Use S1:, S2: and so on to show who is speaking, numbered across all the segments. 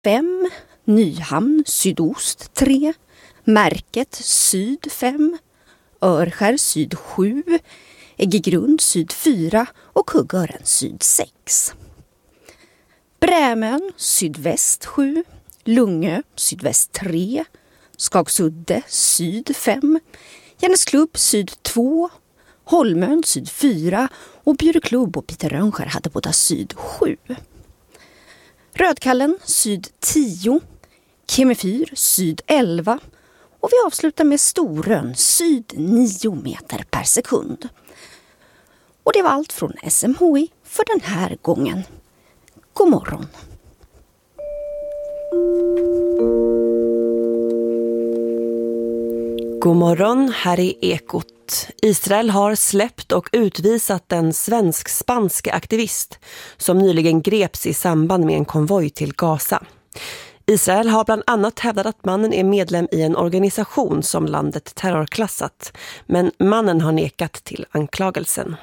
S1: 5, Nyhamn sydost 3, Märket syd 5, Örskär syd 7, Äggegrund syd 4 och Kuggören syd 6. Brämön sydväst 7, Lungö sydväst 3, Skagsudde syd 5, Järnesklubb syd 2, Holmön syd 4 och Bjurklubb och Peter Rönnskär hade båda syd 7. Rödkallen syd 10, Kemefyr syd 11 och vi avslutar med Storön syd 9 meter per sekund. Och det var allt från SMHI för den här gången. God morgon.
S2: God morgon, här är Ekot. Israel har släppt och utvisat en svensk-spansk aktivist som nyligen greps i samband med en konvoj till Gaza. Israel har bland annat hävdat att mannen är medlem i en organisation som landet terrorklassat, men mannen har nekat till anklagelsen.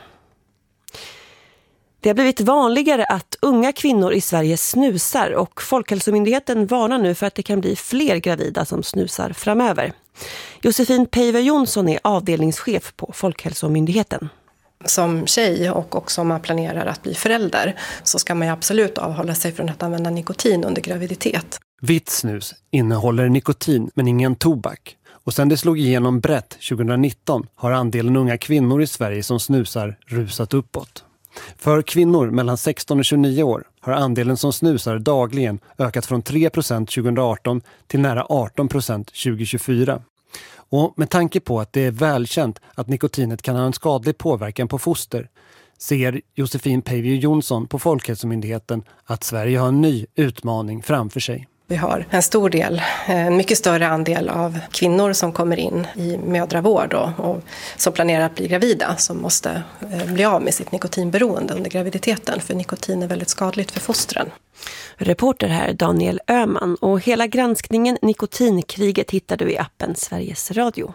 S2: Det har blivit vanligare att unga kvinnor i Sverige snusar och Folkhälsomyndigheten varnar nu för att det kan bli fler gravida som snusar framöver. Josefin Peiver Jonsson är avdelningschef på Folkhälsomyndigheten.
S3: Som tjej och också om man planerar att bli förälder så ska man ju absolut avhålla sig från att använda nikotin under graviditet.
S4: Vitt snus innehåller nikotin men ingen tobak. Och sen det slog igenom brett 2019 har andelen unga kvinnor i Sverige som snusar rusat uppåt. För kvinnor mellan 16 och 29 år har andelen som snusar dagligen ökat från 3% 2018 till nära 18% 2024. Och med tanke på att det är välkänt att nikotinet kan ha en skadlig påverkan på foster ser Josefin Peiver Jonsson på Folkhälsomyndigheten att Sverige har en ny utmaning framför sig.
S3: Vi har en mycket större andel av kvinnor som kommer in i mödravård och som planerar att bli gravida som måste bli av med sitt nikotinberoende under graviditeten för nikotin är väldigt skadligt för fostren.
S2: Reporter här Daniel Öhman och hela granskningen Nikotinkriget hittar du i appen Sveriges Radio.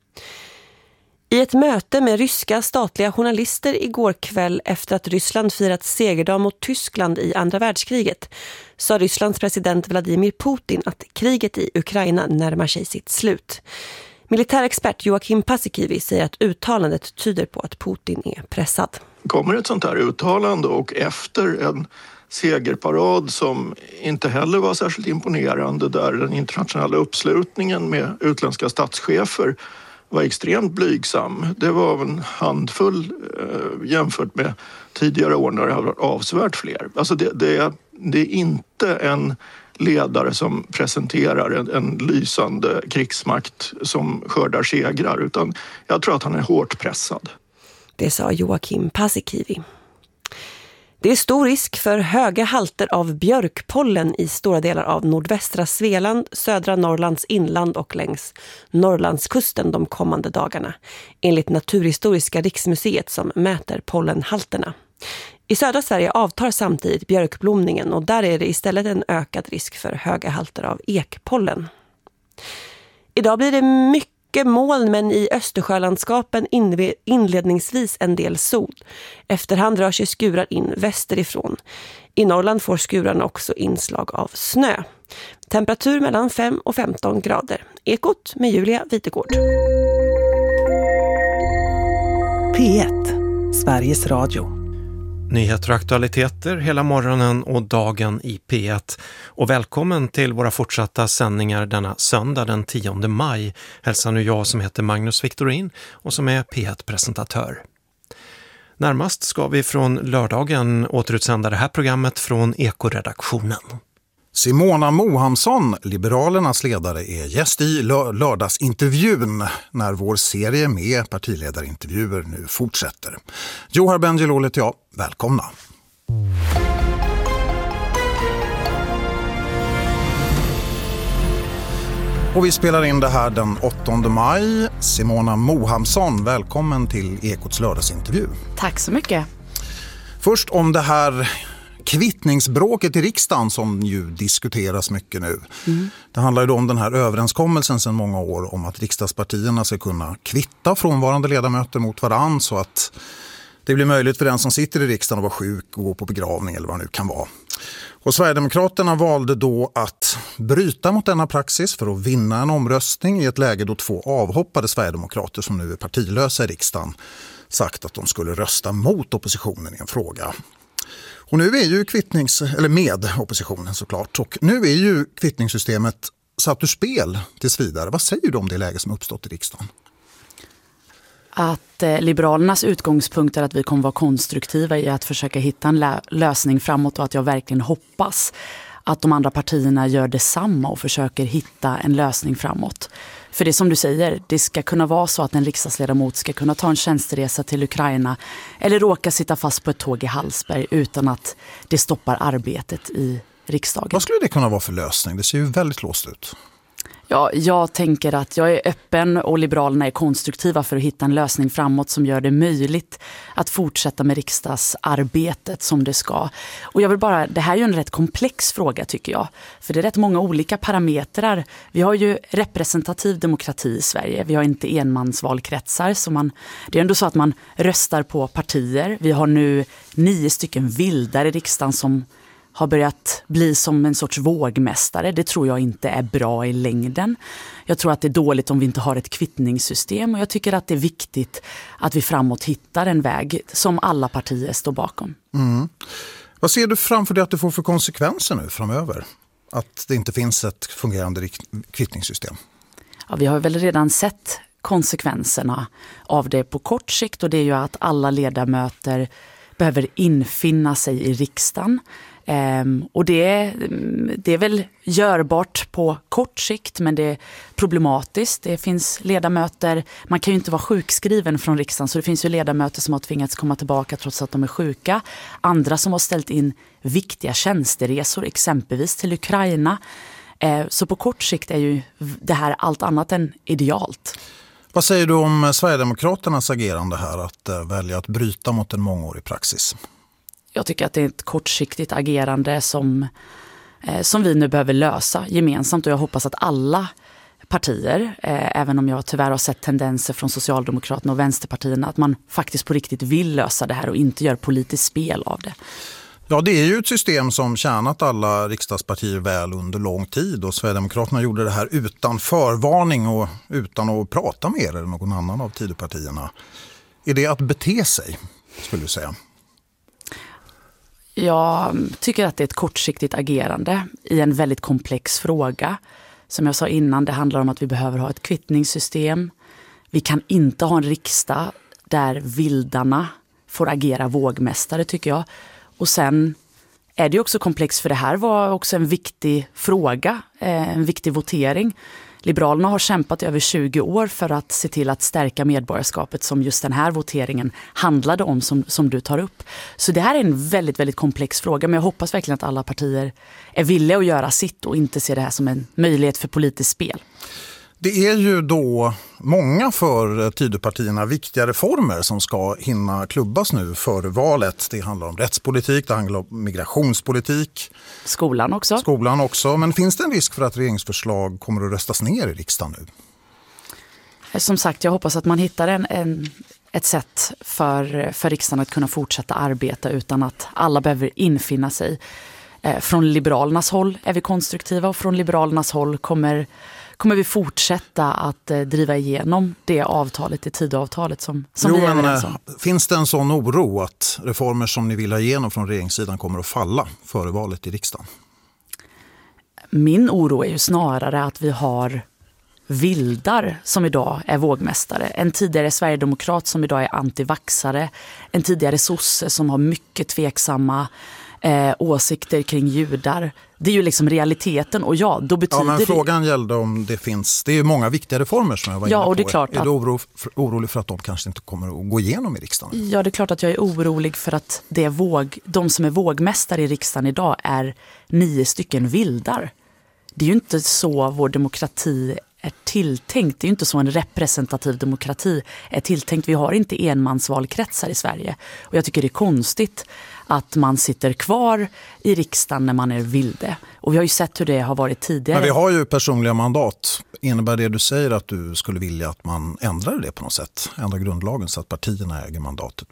S2: I ett möte med ryska statliga journalister igår kväll efter att Ryssland firat segerdag mot Tyskland i andra världskriget sa Rysslands president Vladimir Putin att kriget i Ukraina närmar sig sitt slut. Militärexpert Joakim Paasikivi säger att uttalandet tyder på att Putin är pressad.
S5: Kommer ett sånt här uttalande och efter en segerparad som inte heller var särskilt imponerande där den internationella uppslutningen med utländska statschefer var extremt blygsam. Det var en handfull jämfört med tidigare år när det har varit avsevärt fler. Alltså det är inte en ledare som presenterar en lysande krigsmakt som skördar segrar utan jag tror att han är hårt pressad.
S2: Det sa Joakim Paasikivi. Det är stor risk för höga halter av björkpollen i stora delar av nordvästra Svealand, södra Norrlands inland och längs Norrlandskusten de kommande dagarna, enligt Naturhistoriska riksmuseet som mäter pollenhalterna. I södra Sverige avtar samtidigt björkblomningen och där är det istället en ökad risk för höga halter av ekpollen. Idag blir det mycket moln men i Östersjölandskapen inledningsvis en del sol. Efterhand rör sig skurar in västerifrån. I Norrland får skurarna också inslag av snö. Temperatur mellan 5 och 15 grader. Ekot med Julia Vitegård.
S6: P1, Sveriges Radio.
S7: Nyheter och aktualiteter hela morgonen och dagen i P1. Och välkommen till våra fortsatta sändningar denna söndag den 10 maj. Hälsar nu jag som heter Magnus Victorin och som är P1-presentatör. Närmast ska vi från lördagen återutsända det här programmet från Ekoredaktionen.
S8: Simona Mohamsson, Liberalernas ledare, är gäst i lördagsintervjun när vår serie med partiledarintervjuer nu fortsätter. Johar Bengel heter jag. Välkomna! Och vi spelar in det här den 8 maj. Simona Mohamsson, välkommen till Ekots lördagsintervju.
S9: Tack så mycket.
S8: Först om det här kvittningsbråket i riksdagen som ju diskuteras mycket nu. Det handlar ju då om den här överenskommelsen sedan många år om att riksdagspartierna ska kunna kvitta frånvarande ledamöter mot varann så att det blir möjligt för den som sitter i riksdagen att vara sjuk och gå på begravning eller vad det nu kan vara. Och Sverigedemokraterna valde då att bryta mot denna praxis för att vinna en omröstning i ett läge då 2 avhoppade Sverigedemokrater som nu är partilösa i riksdagen sagt att de skulle rösta mot oppositionen i en fråga. Och nu är ju med oppositionen såklart, och nu är ju kvittningssystemet satt ur spel tills vidare. Vad säger du om det läge som uppstått i riksdagen?
S6: Att Liberalernas utgångspunkt är att vi kommer vara konstruktiva i att försöka hitta en lösning framåt, och att jag verkligen hoppas att de andra partierna gör detsamma och försöker hitta en lösning framåt. För det som du säger, det ska kunna vara så att en riksdagsledamot ska kunna ta en tjänsteresa till Ukraina eller råka sitta fast på ett tåg i Hallsberg utan att det stoppar arbetet i riksdagen.
S8: Vad skulle det kunna vara för lösning? Det ser ju väldigt låst ut.
S6: Ja, jag tänker att jag är öppen och Liberalerna är konstruktiva för att hitta en lösning framåt som gör det möjligt att fortsätta med riksdagsarbetet som det ska. Och det här är ju en rätt komplex fråga tycker jag. För det är rätt många olika parametrar. Vi har ju representativ demokrati i Sverige. Vi har inte enmansvalkretsar. Det är ändå så att man röstar på partier. Vi har nu 9 vildar i riksdagen som har börjat bli som en sorts vågmästare. Det tror jag inte är bra i längden. Jag tror att det är dåligt om vi inte har ett kvittningssystem, och jag tycker att det är viktigt att vi framåt hittar en väg som alla partier står bakom.
S8: Mm. Vad ser du framför dig att det får för konsekvenser nu framöver? Att det inte finns ett fungerande kvittningssystem?
S6: Ja, vi har väl redan sett konsekvenserna av det på kort sikt, och det är ju att alla ledamöter behöver infinna sig i riksdagen. Och det är väl görbart på kort sikt, men det är problematiskt. Det finns ledamöter, man kan ju inte vara sjukskriven från riksdagen, så det finns ju ledamöter som har tvingats komma tillbaka trots att de är sjuka. Andra som har ställt in viktiga tjänsteresor, exempelvis till Ukraina. Så på kort sikt är ju det här allt annat än idealt.
S8: Vad säger du om Sverigedemokraternas agerande här, att välja att bryta mot en mångårig praxis?
S6: Jag tycker att det är ett kortsiktigt agerande som vi nu behöver lösa gemensamt, och jag hoppas att alla partier, även om jag tyvärr har sett tendenser från Socialdemokraterna och Vänsterpartierna, att man faktiskt på riktigt vill lösa det här och inte gör politiskt spel av det.
S8: Ja, det är ju ett system som tjänat alla riksdagspartier väl under lång tid, och Sverigedemokraterna gjorde det här utan förvarning och utan att prata med er eller någon annan av Tidöpartierna. Är det att bete sig, skulle du säga?
S6: Jag tycker att det är ett kortsiktigt agerande i en väldigt komplex fråga. Som jag sa innan, det handlar om att vi behöver ha ett kvittningssystem. Vi kan inte ha en riksdag där vildarna får agera vågmästare, tycker jag. Och sen är det också komplext, för det här var också en viktig fråga, en viktig votering. Liberalerna har kämpat i över 20 år för att se till att stärka medborgarskapet, som just den här voteringen handlade om, som du tar upp. Så det här är en väldigt, väldigt komplex fråga, men jag hoppas verkligen att alla partier är villiga att göra sitt och inte se det här som en möjlighet för politiskt spel.
S8: Det är ju då många för Tidöpartierna viktiga reformer som ska hinna klubbas nu före valet. Det handlar om rättspolitik, det handlar om migrationspolitik.
S6: Skolan också. Men finns det en risk för att regeringsförslag kommer att röstas ner i riksdagen nu? Som sagt, jag hoppas att man hittar ett sätt för riksdagen att kunna fortsätta arbeta utan att alla behöver infinna sig. Från Liberalernas håll är vi konstruktiva, och från Liberalernas håll kommer vi fortsätta att driva igenom det avtalet, det Tidöavtalet som vi är överens om.
S8: Finns det en sån oro att reformer som ni vill ha igenom från regeringssidan kommer att falla före valet i riksdagen?
S6: Min oro är ju snarare att vi har vildar som idag är vågmästare. En tidigare sverigedemokrat som idag är antivaxare. En tidigare sosse som har mycket tveksamma åsikter kring judar. Det är ju liksom realiteten, och ja, då betyder
S8: men frågan gällde om det finns, det är ju många viktiga reformer som jag var inne på.
S6: Och det är klart
S8: är du orolig för att de kanske inte kommer att gå igenom i riksdagen?
S6: Ja, det är klart att jag är orolig för att de som är vågmästare i riksdagen idag är 9 vildar. Det är ju inte så vår demokrati är tilltänkt. Det är ju inte så en representativ demokrati är tilltänkt. Vi har inte enmansvalkretsar i Sverige. Och jag tycker det är konstigt att man sitter kvar i riksdagen när man är vilde. Och vi har ju sett hur det har varit tidigare.
S8: Men vi har ju personliga mandat. Innebär det du säger att du skulle vilja att man ändrar det på något sätt? Ändrar grundlagen så att partierna äger mandatet mer?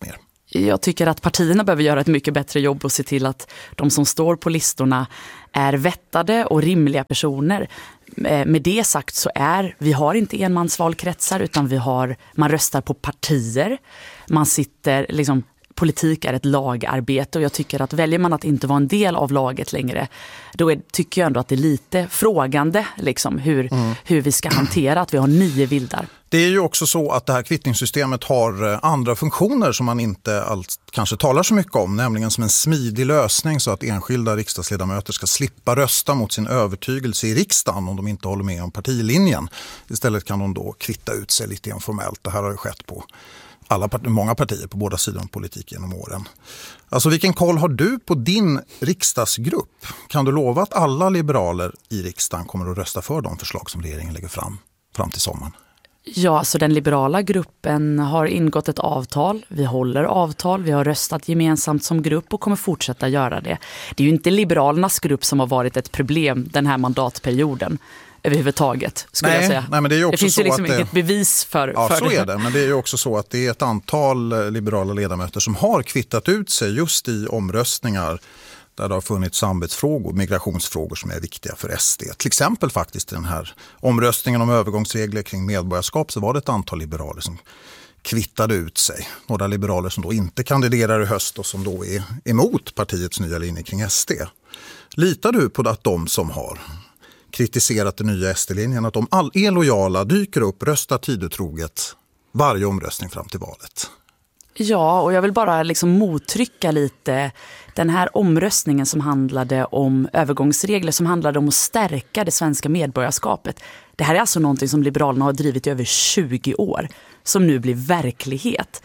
S6: Jag tycker att partierna behöver göra ett mycket bättre jobb och se till att de som står på listorna är vettade och rimliga personer. Med det sagt så vi har inte enmansvalkretsar utan man röstar på partier. Man sitter liksom, politik är ett lagarbete och jag tycker att väljer man att inte vara en del av laget längre, då tycker jag ändå att det är lite frågande liksom, hur vi ska hantera att vi har 9 vildar.
S8: Det är ju också så att det här kvittningssystemet har andra funktioner som man inte alls kanske talar så mycket om, nämligen som en smidig lösning så att enskilda riksdagsledamöter ska slippa rösta mot sin övertygelse i riksdagen om de inte håller med om partilinjen. Istället kan de då kvitta ut sig lite informellt. Det här har ju skett på många partier på båda sidor om politik genom åren. Alltså vilken koll har du på din riksdagsgrupp? Kan du lova att alla liberaler i riksdagen kommer att rösta för de förslag som regeringen lägger fram till sommaren?
S6: Ja, så den liberala gruppen har ingått ett avtal. Vi håller avtal, vi har röstat gemensamt som grupp och kommer fortsätta göra det. Det är ju inte Liberalernas grupp som har varit ett problem den här mandatperioden överhuvudtaget, skulle jag säga.
S8: Nej, men det är ju också
S6: finns
S8: så
S6: ju liksom
S8: att
S6: inget bevis för
S8: så
S6: det.
S8: är det, men det är ju också så att det är ett antal liberala ledamöter som har kvittat ut sig just i omröstningar där det har funnits samvetsfrågor, migrationsfrågor som är viktiga för SD. Till exempel faktiskt i den här omröstningen om övergångsregler kring medborgarskap så var det ett antal liberaler som kvittade ut sig. Några liberaler som då inte kandiderar i höst och som då är emot partiets nya linje kring SD. Litar du på att de som har kritiserat den nya SD-linjen, att de är lojala, dyker upp, röstar tidotroget varje omröstning fram till valet?
S6: Ja, och jag vill bara liksom mottrycka lite den här omröstningen som handlade om övergångsregler, som handlade om att stärka det svenska medborgarskapet. Det här är alltså någonting som Liberalerna har drivit i över 20 år, som nu blir verklighet.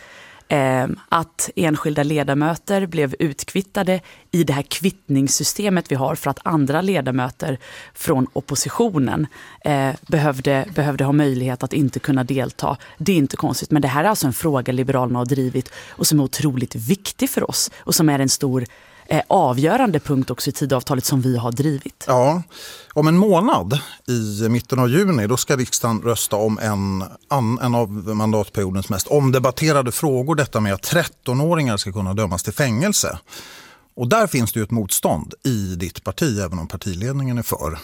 S6: Att enskilda ledamöter blev utkvittade i det här kvittningssystemet vi har för att andra ledamöter från oppositionen behövde ha möjlighet att inte kunna delta. Det är inte konstigt, men det här är alltså en fråga Liberalerna har drivit och som är otroligt viktig för oss och som är en stor avgörande punkt också i Tidöavtalet som vi har drivit.
S8: Ja, om en månad i mitten av juni då ska riksdagen rösta om en av mandatperiodens mest omdebatterade frågor, detta med att 13-åringar ska kunna dömas till fängelse. Och där finns det ju ett motstånd i ditt parti, även om partiledningen är för.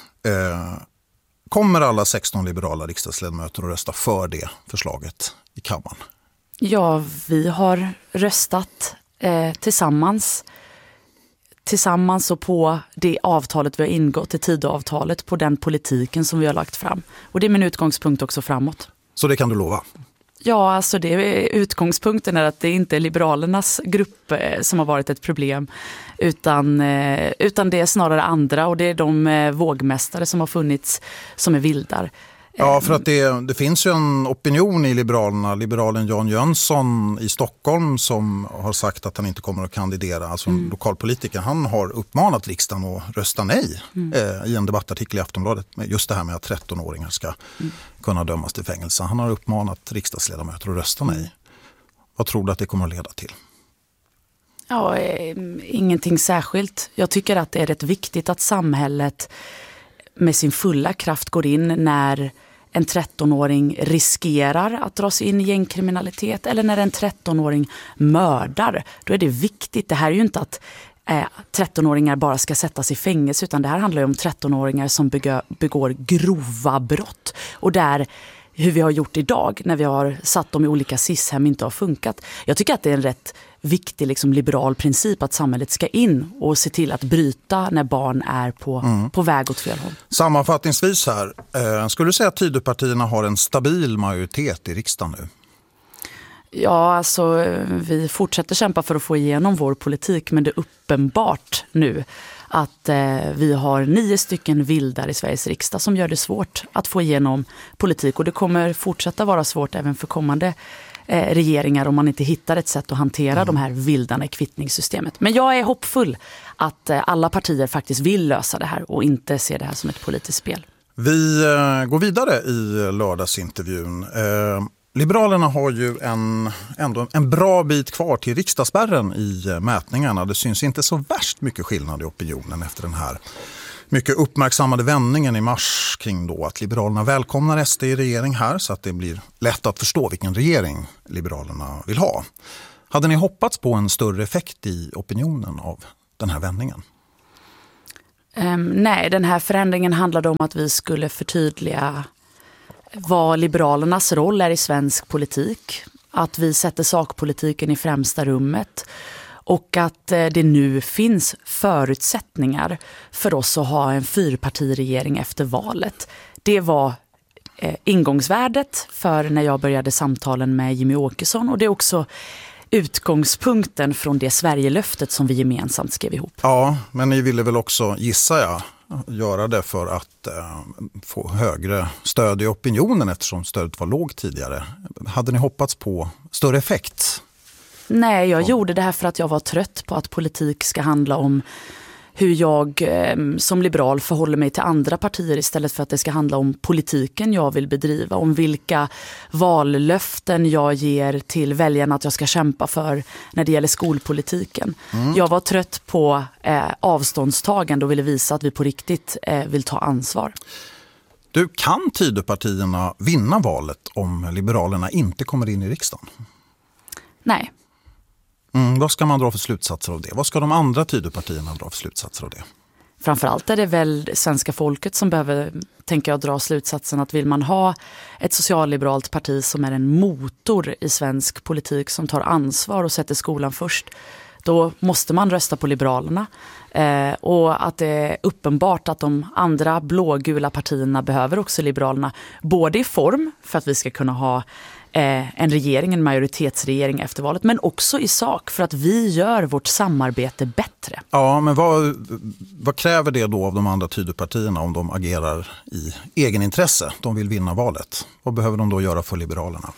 S8: Kommer alla 16 liberala riksdagsledamöter att rösta för det förslaget i kammaren?
S6: Ja, vi har röstat tillsammans och på det avtalet vi har ingått i Tidöavtalet, på den politiken som vi har lagt fram. Och det är min utgångspunkt också framåt. Så
S8: det kan du lova?
S6: Ja, alltså utgångspunkten är att det inte är Liberalernas grupp som har varit ett problem utan det är snarare andra, och det är de vågmästare som har funnits som är vildar.
S8: Ja, för att det finns ju en opinion i Liberalerna. Liberalen Jan Jönsson i Stockholm som har sagt att han inte kommer att kandidera, alltså en lokalpolitiker. Han har uppmanat riksdagen att rösta nej i en debattartikel i Aftonbladet med just det här med att 13-åringar ska kunna dömas till fängelse. Han har uppmanat riksdagsledamöter att rösta nej. Vad tror du att det kommer att leda till?
S6: Ja, ingenting särskilt. Jag tycker att det är rätt viktigt att samhället med sin fulla kraft går in när en 13-åring riskerar att dras in i gängkriminalitet eller när en 13-åring mördar. Då är det viktigt. Det här är ju inte att 13-åringar bara ska sättas i fängelse, utan det här handlar ju om 13-åringar som begår grova brott. Och där hur vi har gjort idag när vi har satt dem i olika SIS-hem inte har funkat. Jag tycker att det är en rätt viktig liberal princip att samhället ska in och se till att bryta när barn är på väg åt fel håll.
S8: Sammanfattningsvis här, skulle du säga att Tidöpartierna har en stabil majoritet i riksdagen nu?
S6: Ja, alltså vi fortsätter kämpa för att få igenom vår politik, men det är uppenbart nu att vi har 9 stycken vildar i Sveriges riksdag som gör det svårt att få igenom politik, och det kommer fortsätta vara svårt även för kommande regeringar om man inte hittar ett sätt att hantera de här vildarna i kvittningssystemet. Men jag är hoppfull att alla partier faktiskt vill lösa det här och inte se det här som ett politiskt spel.
S8: Vi går vidare i lördagsintervjun. Liberalerna har ju ändå en bra bit kvar till riksdagsspärren i mätningarna. Det syns inte så värst mycket skillnad i opinionen efter den här mycket uppmärksammade vändningen i mars kring då att Liberalerna välkomnar SD i regering här, så att det blir lätt att förstå vilken regering Liberalerna vill ha. Hade ni hoppats på en större effekt i opinionen av den här vändningen?
S6: Nej, den här förändringen handlade om att vi skulle förtydliga vad Liberalernas roll är i svensk politik. Att vi sätter sakpolitiken i främsta rummet. Och att det nu finns förutsättningar för oss att ha en fyrpartiregering efter valet. Det var ingångsvärdet för när jag började samtalen med Jimmie Åkesson. Och det är också utgångspunkten från det Sverigelöftet som vi gemensamt skrev ihop.
S8: Ja, men ni ville väl också, gissar jag, göra det för att få högre stöd i opinionen eftersom stödet var lågt tidigare. Hade ni hoppats på större effekt?
S6: Nej, jag gjorde det här för att jag var trött på att politik ska handla om hur jag som liberal förhåller mig till andra partier istället för att det ska handla om politiken jag vill bedriva, om vilka vallöften jag ger till väljarna att jag ska kämpa för när det gäller skolpolitiken. Jag var trött på avståndstagande och ville visa att vi på riktigt vill ta ansvar.
S8: Du, kan Tidöpartierna vinna valet om Liberalerna inte kommer in i riksdagen?
S6: Nej.
S8: Vad ska man dra för slutsatser av det? Vad ska de andra Tidöpartierna dra för slutsatser av det?
S6: Framförallt är det väl svenska folket som behöver, tänker jag, dra slutsatsen att vill man ha ett socialliberalt parti som är en motor i svensk politik som tar ansvar och sätter skolan först, då måste man rösta på Liberalerna. Och att det är uppenbart att de andra blågula partierna behöver också Liberalerna, både i form för att vi ska kunna ha en regering, en majoritetsregering efter valet, men också i sak för att vi gör vårt samarbete bättre.
S8: Ja, men vad kräver det då av de andra Tidöpartierna om de agerar i egen intresse? De vill vinna valet. Vad behöver de då göra för Liberalerna?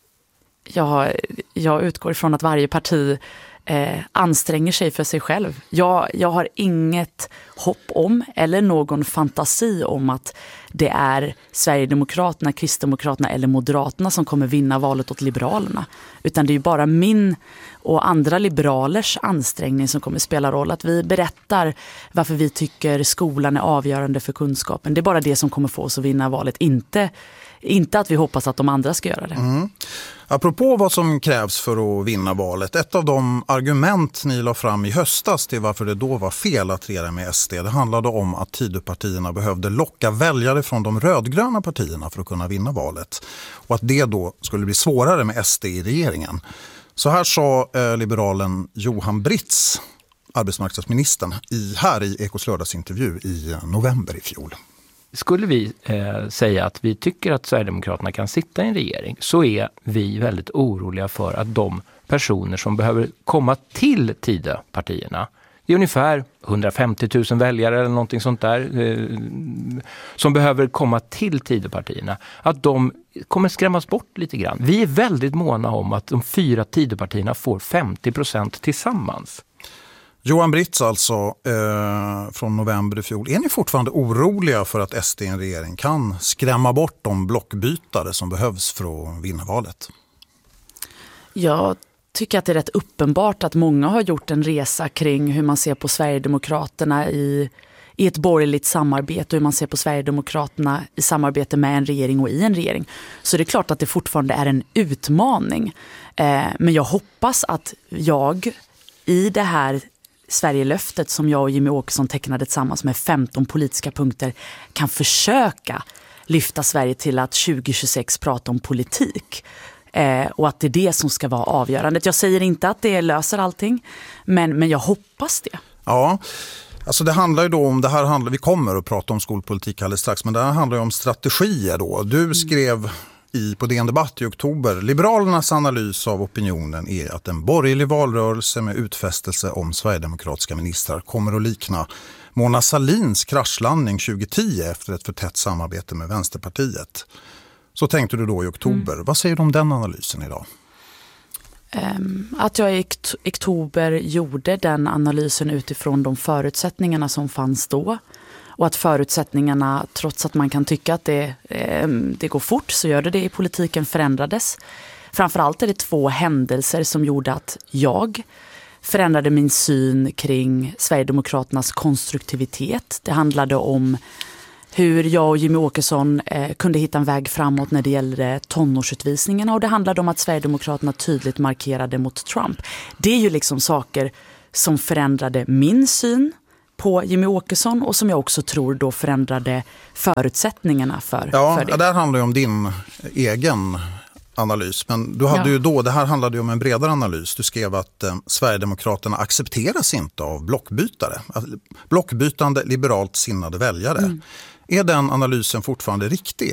S6: Jag utgår ifrån att varje parti anstränger sig för sig själv. Jag har inget hopp om eller någon fantasi om att det är Sverigedemokraterna, Kristdemokraterna eller Moderaterna som kommer vinna valet åt Liberalerna. Utan det är ju bara min och andra liberalers ansträngning som kommer spela roll. Att vi berättar varför vi tycker skolan är avgörande för kunskapen. Det är bara det som kommer få oss att vinna valet. Inte att vi hoppas att de andra ska göra det.
S8: Apropå vad som krävs för att vinna valet. Ett av de argument ni la fram i höstas till varför det då var fel att regera med SD. Det handlade om att Tidöpartierna behövde locka väljare från de rödgröna partierna för att kunna vinna valet. Och att det då skulle bli svårare med SD i regeringen. Så här sa liberalen Johan Britz, arbetsmarknadsministern, här i Ekots lördagsintervju i november i fjol.
S9: Skulle vi säga att vi tycker att Sverigedemokraterna kan sitta i en regering, så är vi väldigt oroliga för att de personer som behöver komma till Tidöpartierna, det är ungefär 150 000 väljare eller någonting sånt där, som behöver komma till Tidöpartierna, att de kommer skrämmas bort lite grann. Vi är väldigt måna om att de 4 Tidöpartierna får 50% tillsammans.
S8: Johan Britz alltså från november i fjol. Är ni fortfarande oroliga för att SD i en regering kan skrämma bort de blockbytare som behövs för att vinna valet?
S6: Jag tycker att det är rätt uppenbart att många har gjort en resa kring hur man ser på Sverigedemokraterna i ett borgerligt samarbete och hur man ser på Sverigedemokraterna i samarbete med en regering och i en regering. Så det är klart att det fortfarande är en utmaning. Men jag hoppas att jag i det här Sverigelöftet som jag och Jimmie Åkesson tecknade tillsammans med 15 politiska punkter kan försöka lyfta Sverige till att 2026 prata om politik. Och att det är det som ska vara avgörande. Jag säger inte att det löser allting, men jag hoppas det.
S8: Ja, alltså det handlar ju då om, vi kommer att prata om skolpolitik alldeles strax, men det här handlar ju om strategier då. Du skrev på DN Debatt i oktober, Liberalernas analys av opinionen är att en borgerlig valrörelse med utfästelse om sverigedemokratiska ministrar kommer att likna Mona Sahlins kraschlandning 2010 efter ett för tätt samarbete med Vänsterpartiet. Så tänkte du då i oktober. Vad säger du om den analysen idag?
S6: Att jag i oktober gjorde den analysen utifrån de förutsättningarna som fanns då. Och att förutsättningarna, trots att man kan tycka att det går fort, så gör det i politiken, förändrades. Framförallt är det 2 händelser som gjorde att jag förändrade min syn kring Sverigedemokraternas konstruktivitet. Det handlade om hur jag och Jimmy Åkesson kunde hitta en väg framåt när det gällde tonårsutvisningarna, och det handlade om att Sverigedemokraterna tydligt markerade mot Trump. Det är ju liksom saker som förändrade min syn på Jimmy Åkesson och som jag också tror då förändrade förutsättningarna för det.
S8: Ja, det här handlar ju om din egen analys, men du hade ju då, det här handlade ju om en bredare analys. Du skrev att Sverigedemokraterna accepteras inte av blockbytare. Blockbytande, liberalt sinnade väljare. Är den analysen fortfarande riktig?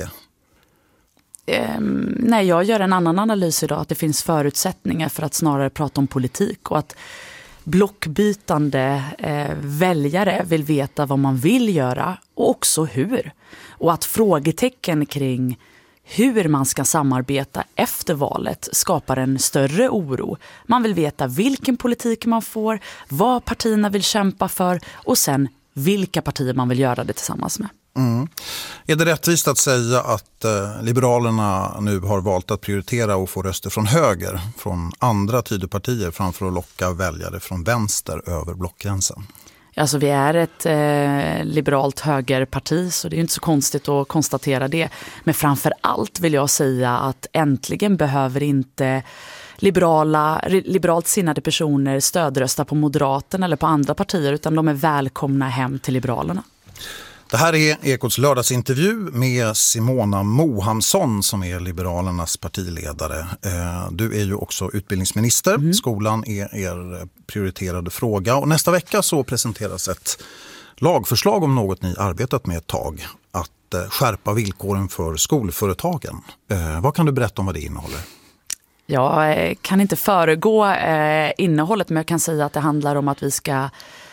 S6: Nej, jag gör en annan analys idag, att det finns förutsättningar för att snarare prata om politik, och att blockbytande väljare vill veta vad man vill göra och också hur. Och att frågetecken kring hur man ska samarbeta efter valet skapar en större oro. Man vill veta vilken politik man får, vad partierna vill kämpa för och sen vilka partier man vill göra det tillsammans med.
S8: Är det rättvist att säga att Liberalerna nu har valt att prioritera och få röster från höger, från andra Tidöpartier, framför att locka väljare från vänster över blockgränsen?
S6: Alltså vi är ett liberalt högerparti, så det är inte så konstigt att konstatera det. Men framför allt vill jag säga att äntligen behöver inte liberalt sinnade personer stödrösta på Moderaterna eller på andra partier, utan de är välkomna hem till Liberalerna.
S8: Det här är Ekots lördagsintervju med Simona Mohamsson som är Liberalernas partiledare. Du är ju också utbildningsminister. Skolan är er prioriterade fråga. Och nästa vecka så presenteras ett lagförslag om något ni arbetat med ett tag. Att skärpa villkoren för skolföretagen. Vad kan du berätta om vad det innehåller?
S6: Jag kan inte föregå innehållet, men jag kan säga att det handlar om att vi ska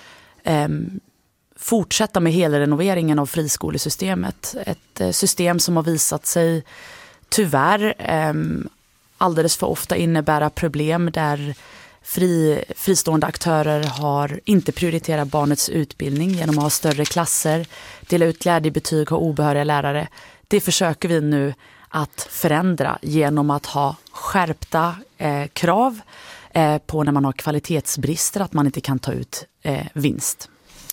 S6: fortsätta med hela renoveringen av friskolesystemet. Ett system som har visat sig tyvärr alldeles för ofta innebära problem där fristående aktörer har inte prioriterat barnets utbildning genom att ha större klasser, dela ut glädjebetyg, ha obehöriga lärare. Det försöker vi nu att förändra genom att ha skärpta krav på när man har kvalitetsbrister, att man inte kan ta ut vinst.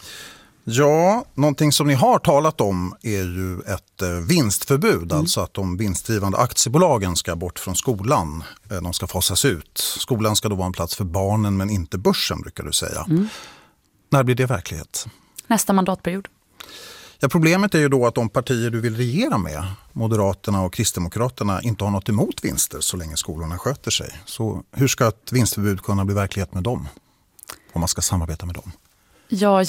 S8: Ja, någonting som ni har talat om är ju ett vinstförbud, alltså att de vinstdrivande aktiebolagen ska bort från skolan, de ska fasas ut. Skolan ska då vara en plats för barnen men inte börsen, brukar du säga. När blir det verklighet?
S6: Nästa mandatperiod.
S8: Ja, problemet är ju då att de partier du vill regera med, Moderaterna och Kristdemokraterna, inte har något emot vinster så länge skolorna sköter sig. Så hur ska ett vinstförbud kunna bli verklighet med dem? Om man ska samarbeta med dem?
S6: Ja,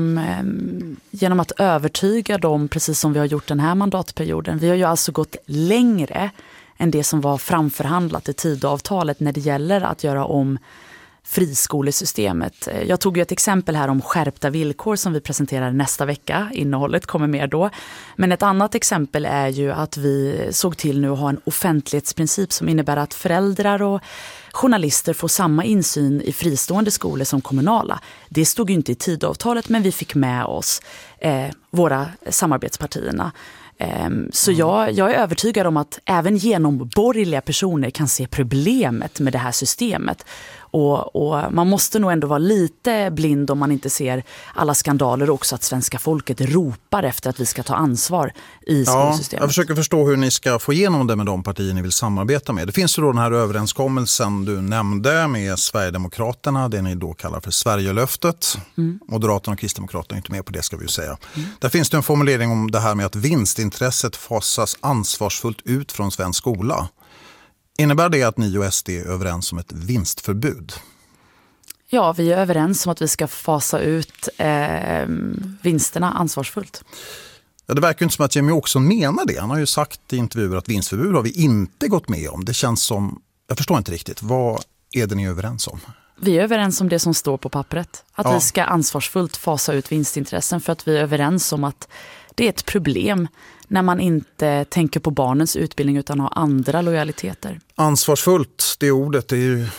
S6: genom att övertyga dem, precis som vi har gjort den här mandatperioden. Vi har ju alltså gått längre än det som var framförhandlat i Tidöavtalet när det gäller att göra om friskolesystemet. Jag tog ju ett exempel här om skärpta villkor som vi presenterar nästa vecka. Innehållet kommer mer då. Men ett annat exempel är ju att vi såg till nu att ha en offentlighetsprincip som innebär att föräldrar och journalister får samma insyn i fristående skolor som kommunala. Det stod ju inte i Tidöavtalet, men vi fick med oss våra samarbetspartierna. Så jag är övertygad om att även genomborgerliga personer kan se problemet med det här systemet. Och man måste nog ändå vara lite blind om man inte ser alla skandaler, också att svenska folket ropar efter att vi ska ta ansvar i skolsystemet.
S8: Jag försöker förstå hur ni ska få igenom det med de partier ni vill samarbeta med. Det finns ju då den här överenskommelsen du nämnde med Sverigedemokraterna, det ni då kallar för Sverigelöftet. Moderaterna och Kristdemokraterna är inte med på det, ska vi ju säga. Där finns det en formulering om det här med att vinstintresset fasas ansvarsfullt ut från svensk skola. Innebär det att ni och SD är överens om ett vinstförbud?
S6: Ja, vi är överens om att vi ska fasa ut vinsterna ansvarsfullt.
S8: Ja, det verkar inte som att Jimmy Åkesson menar det. Han har ju sagt i intervjuer att vinstförbud har vi inte gått med om. Det känns som, jag förstår inte riktigt, vad är det ni är överens om?
S6: Vi är överens om det som står på pappret. Att vi ska ansvarsfullt fasa ut vinstintressen, för att vi är överens om att det är ett problem när man inte tänker på barnens utbildning utan har andra lojaliteter.
S8: Ansvarsfullt, det ordet är ju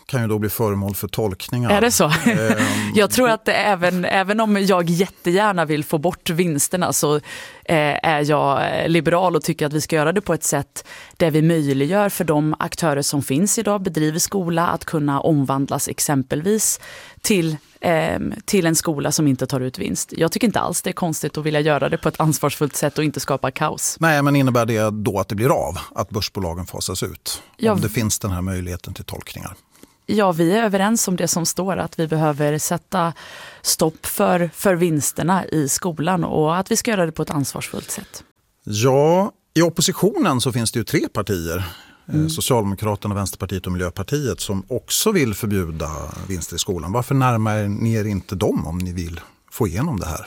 S8: kan ju då bli föremål för tolkningar.
S6: Är det så? Jag tror att även om jag jättegärna vill få bort vinsterna så är jag liberal och tycker att vi ska göra det på ett sätt där vi möjliggör för de aktörer som finns idag, bedriver skola, att kunna omvandlas exempelvis till en skola som inte tar ut vinst. Jag tycker inte alls det är konstigt att vilja göra det på ett ansvarsfullt sätt och inte skapa kaos.
S8: Nej, men innebär det då att det blir av att börsbolagen fasas ut? Om det finns den här möjligheten till tolkningar?
S6: Ja, vi är överens om det som står, att vi behöver sätta stopp för vinsterna i skolan och att vi ska göra det på ett ansvarsfullt sätt.
S8: Ja, i oppositionen så finns det ju 3 partier. Socialdemokraterna, Vänsterpartiet och Miljöpartiet som också vill förbjuda vinster i skolan. Varför närmar ni er inte dem om ni vill få igenom det här?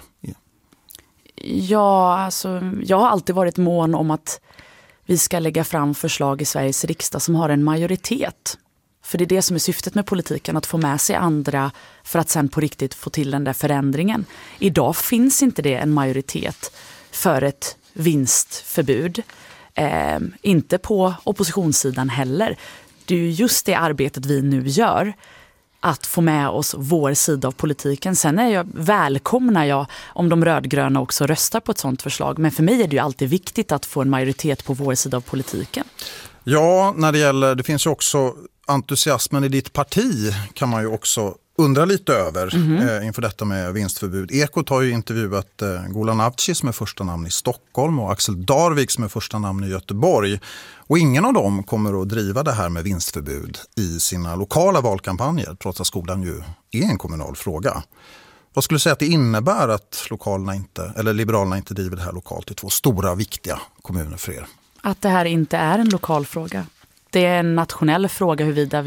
S6: Ja, alltså, jag har alltid varit mån om att vi ska lägga fram förslag i Sveriges riksdag som har en majoritet. För det är det som är syftet med politiken, att få med sig andra för att sen på riktigt få till den där förändringen. Idag finns inte det en majoritet för ett vinstförbud. Inte på oppositionssidan heller. Det är ju just det arbetet vi nu gör, att få med oss vår sida av politiken. Sen välkomnar jag om de rödgröna också röstar på ett sådant förslag. Men för mig är det ju alltid viktigt att få en majoritet på vår sida av politiken.
S8: Ja, det finns ju också entusiasmen i ditt parti kan man ju också undra lite över inför detta med vinstförbud. Ekot har ju intervjuat Golan Avci som är första namn i Stockholm och Axel Darvik som är första namn i Göteborg. Och ingen av dem kommer att driva det här med vinstförbud i sina lokala valkampanjer, trots att skolan ju är en kommunal fråga. Vad skulle du säga att det innebär att Liberalerna inte driver det här lokalt i 2 stora viktiga kommuner för er? Att
S6: det här inte är en lokal fråga. Det är en nationell fråga hur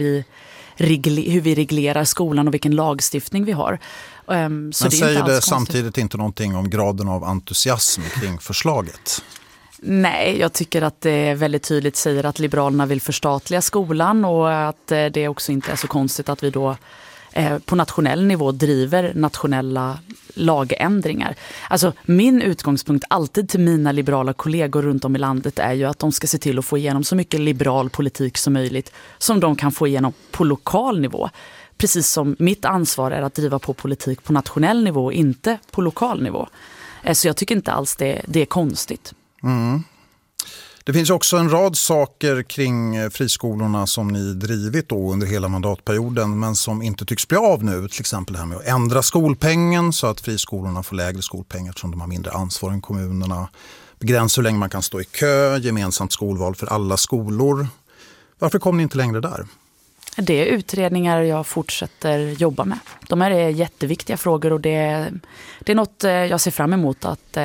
S6: vi reglerar skolan och vilken lagstiftning vi har.
S8: Men säger det samtidigt inte någonting om graden av entusiasm kring förslaget?
S6: Nej, jag tycker att det väldigt tydligt säger att Liberalerna vill förstatliga skolan och att det också inte är så konstigt att vi då på nationell nivå driver nationella lagändringar. Alltså min utgångspunkt alltid till mina liberala kollegor runt om i landet är ju att de ska se till att få igenom så mycket liberal politik som möjligt som de kan få igenom på lokal nivå. Precis som mitt ansvar är att driva på politik på nationell nivå och inte på lokal nivå. Så jag tycker inte alls det är konstigt.
S8: Mm. Det finns också en rad saker kring friskolorna som ni drivit då under hela mandatperioden men som inte tycks bli av nu. Till exempel det här med att ändra skolpengen så att friskolorna får lägre skolpengar eftersom de har mindre ansvar än kommunerna. Begränsa hur länge man kan stå i kö, gemensamt skolval för alla skolor. Varför kom ni inte längre där?
S6: Det är utredningar jag fortsätter jobba med. De här är jätteviktiga frågor och det är något jag ser fram emot att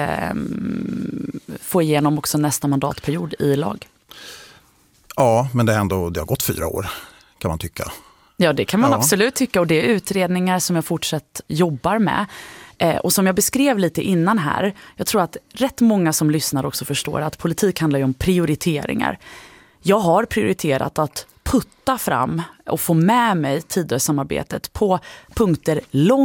S6: få igenom också nästa mandatperiod i lag.
S8: Ja, men det har gått 4 år kan man tycka.
S6: Ja, det kan man absolut tycka och det är utredningar som jag fortsatt jobbar med. Och som jag beskrev lite innan här, jag tror att rätt många som lyssnar också förstår att politik handlar ju om prioriteringar. Jag har prioriterat att putta fram och få med mig Tidösamarbetet på punkter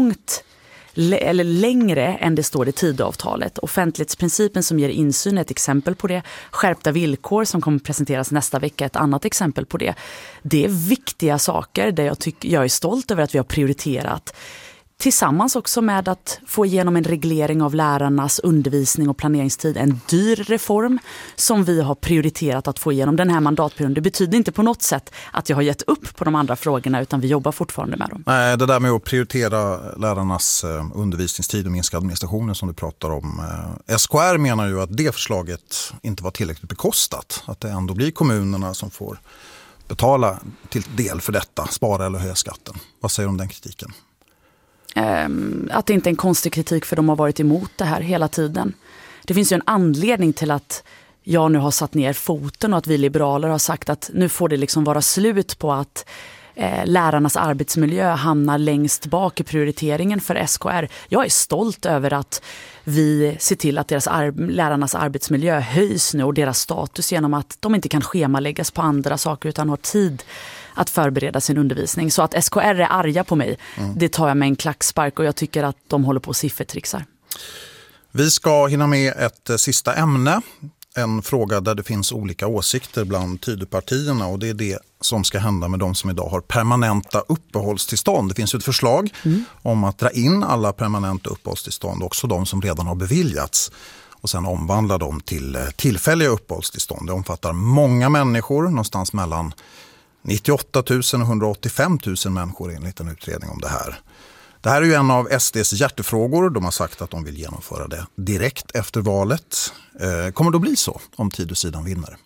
S6: längre än det står i Tidöavtalet. Offentlighetsprincipen som ger insyn är ett exempel på det. Skärpta villkor som kommer presenteras nästa vecka är ett annat exempel på det. Det är viktiga saker där jag är stolt över att vi har prioriterat. Tillsammans också med att få igenom en reglering av lärarnas undervisning och planeringstid. En dyr reform som vi har prioriterat att få igenom den här mandatperioden. Det betyder inte på något sätt att jag har gett upp på de andra frågorna utan vi jobbar fortfarande med dem.
S8: Nej, det där med att prioritera lärarnas undervisningstid och minska administrationen som du pratar om. SKR menar ju att det förslaget inte var tillräckligt bekostat. Att det ändå blir kommunerna som får betala till del för detta, spara eller höja skatten. Vad säger du om den kritiken?
S6: Att det inte är en konstig kritik för de har varit emot det här hela tiden. Det finns ju en anledning till att jag nu har satt ner foten och att vi liberaler har sagt att nu får det liksom vara slut på att lärarnas arbetsmiljö hamnar längst bak i prioriteringen för SKR. Jag är stolt över att vi ser till att lärarnas arbetsmiljö höjs nu och deras status genom att de inte kan schemaläggas på andra saker utan har tid att förbereda sin undervisning. Så att SKR är arga på mig, det tar jag med en klackspark och jag tycker att de håller på och siffertrixar.
S8: Vi ska hinna med ett sista ämne. en fråga där det finns olika åsikter bland Tidöpartierna, och det är det som ska hända med de som idag har permanenta uppehållstillstånd. Det finns ju ett förslag om att dra in alla permanenta uppehållstillstånd, också de som redan har beviljats, och sen omvandla dem till tillfälliga uppehållstillstånd. Det omfattar många människor, någonstans mellan 98 000 och 185 000 människor enligt en utredning om det här. Det här är ju en av SDs hjärtefrågor. De har sagt att de vill genomföra det direkt efter valet. Kommer det att bli så om Tidösidan vinner?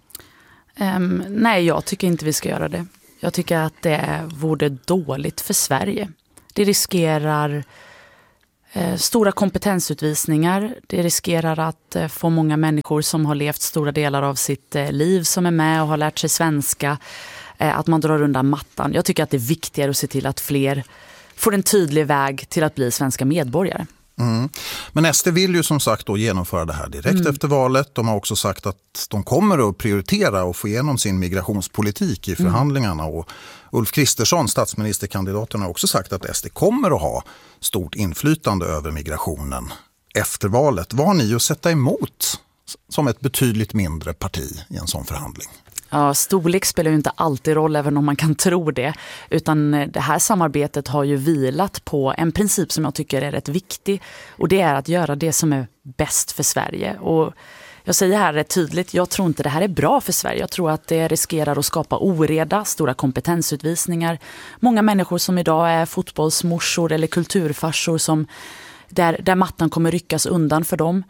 S6: Nej, jag tycker inte vi ska göra det. Jag tycker att det vore dåligt för Sverige. Det riskerar stora kompetensutvisningar. Det riskerar att få många människor som har levt stora delar av sitt liv som är med och har lärt sig svenska, att man drar undan mattan. Jag tycker att det är viktigare att se till att fler får en tydlig väg till att bli svenska medborgare.
S8: Men SD vill ju som sagt då genomföra det här direkt efter valet. De har också sagt att de kommer att prioritera och få igenom sin migrationspolitik i förhandlingarna. Och Ulf Kristersson, statsministerkandidaten, har också sagt att SD kommer att ha stort inflytande över migrationen efter valet. Vad har ni att sätta emot som ett betydligt mindre parti i en sån förhandling?
S6: Ja, storlek spelar ju inte alltid roll, även om man kan tro det. Utan det här samarbetet har ju vilat på en princip som jag tycker är rätt viktig. Och det är att göra det som är bäst för Sverige. Och jag säger här rätt tydligt, jag tror inte det här är bra för Sverige. Jag tror att det riskerar att skapa oreda, stora kompetensutvisningar. Många människor som idag är fotbollsmorsor eller kulturfarsor som där mattan kommer ryckas undan för dem.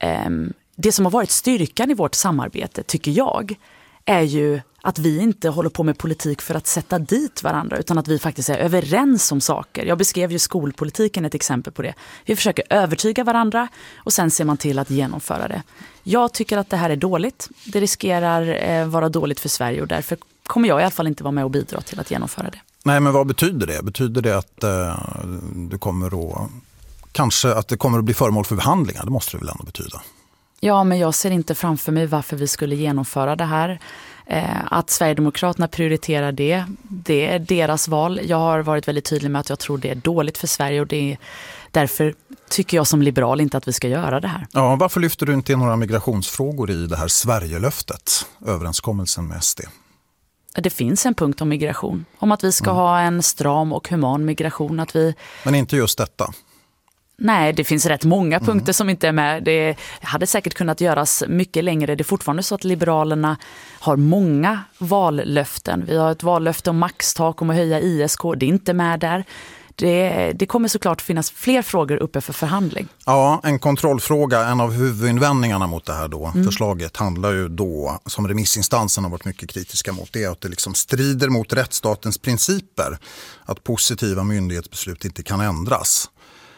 S6: Det som har varit styrkan i vårt samarbete, tycker jag, är ju att vi inte håller på med politik för att sätta dit varandra, utan att vi faktiskt är överens om saker. Jag beskrev ju skolpolitiken ett exempel på det. Vi försöker övertyga varandra och sen ser man till att genomföra det. Jag tycker att det här är dåligt. Det riskerar vara dåligt för Sverige, och därför kommer jag i alla fall inte vara med och bidra till att genomföra det.
S8: Nej, men vad betyder det? Betyder det att du kommer att, kanske att det kommer att bli föremål för behandlingar? Det måste det väl ändå betyda?
S6: Ja, men jag ser inte framför mig varför vi skulle genomföra det här. Att Sverigedemokraterna prioriterar det är deras val. Jag har varit väldigt tydlig med att jag tror det är dåligt för Sverige, och därför tycker jag som liberal inte att vi ska göra det här.
S8: Ja, varför lyfter du inte in några migrationsfrågor i det här Sverigelöftet, överenskommelsen med SD?
S6: Det finns en punkt om migration, om att vi ska ha en stram och human migration.
S8: Men inte just detta?
S6: Nej, det finns rätt många punkter som inte är med. Det hade säkert kunnat göras mycket längre. Det är fortfarande så att Liberalerna har många vallöften. Vi har ett vallöfte om maxtak, om att höja ISK. Det är inte med där. Det kommer såklart finnas fler frågor uppe för förhandling. Ja,
S8: en kontrollfråga, en av huvudinvändningarna mot det här då, förslaget handlar ju då, som remissinstansen har varit mycket kritiska mot, det är att det liksom strider mot rättsstatens principer, att positiva myndighetsbeslut inte kan ändras.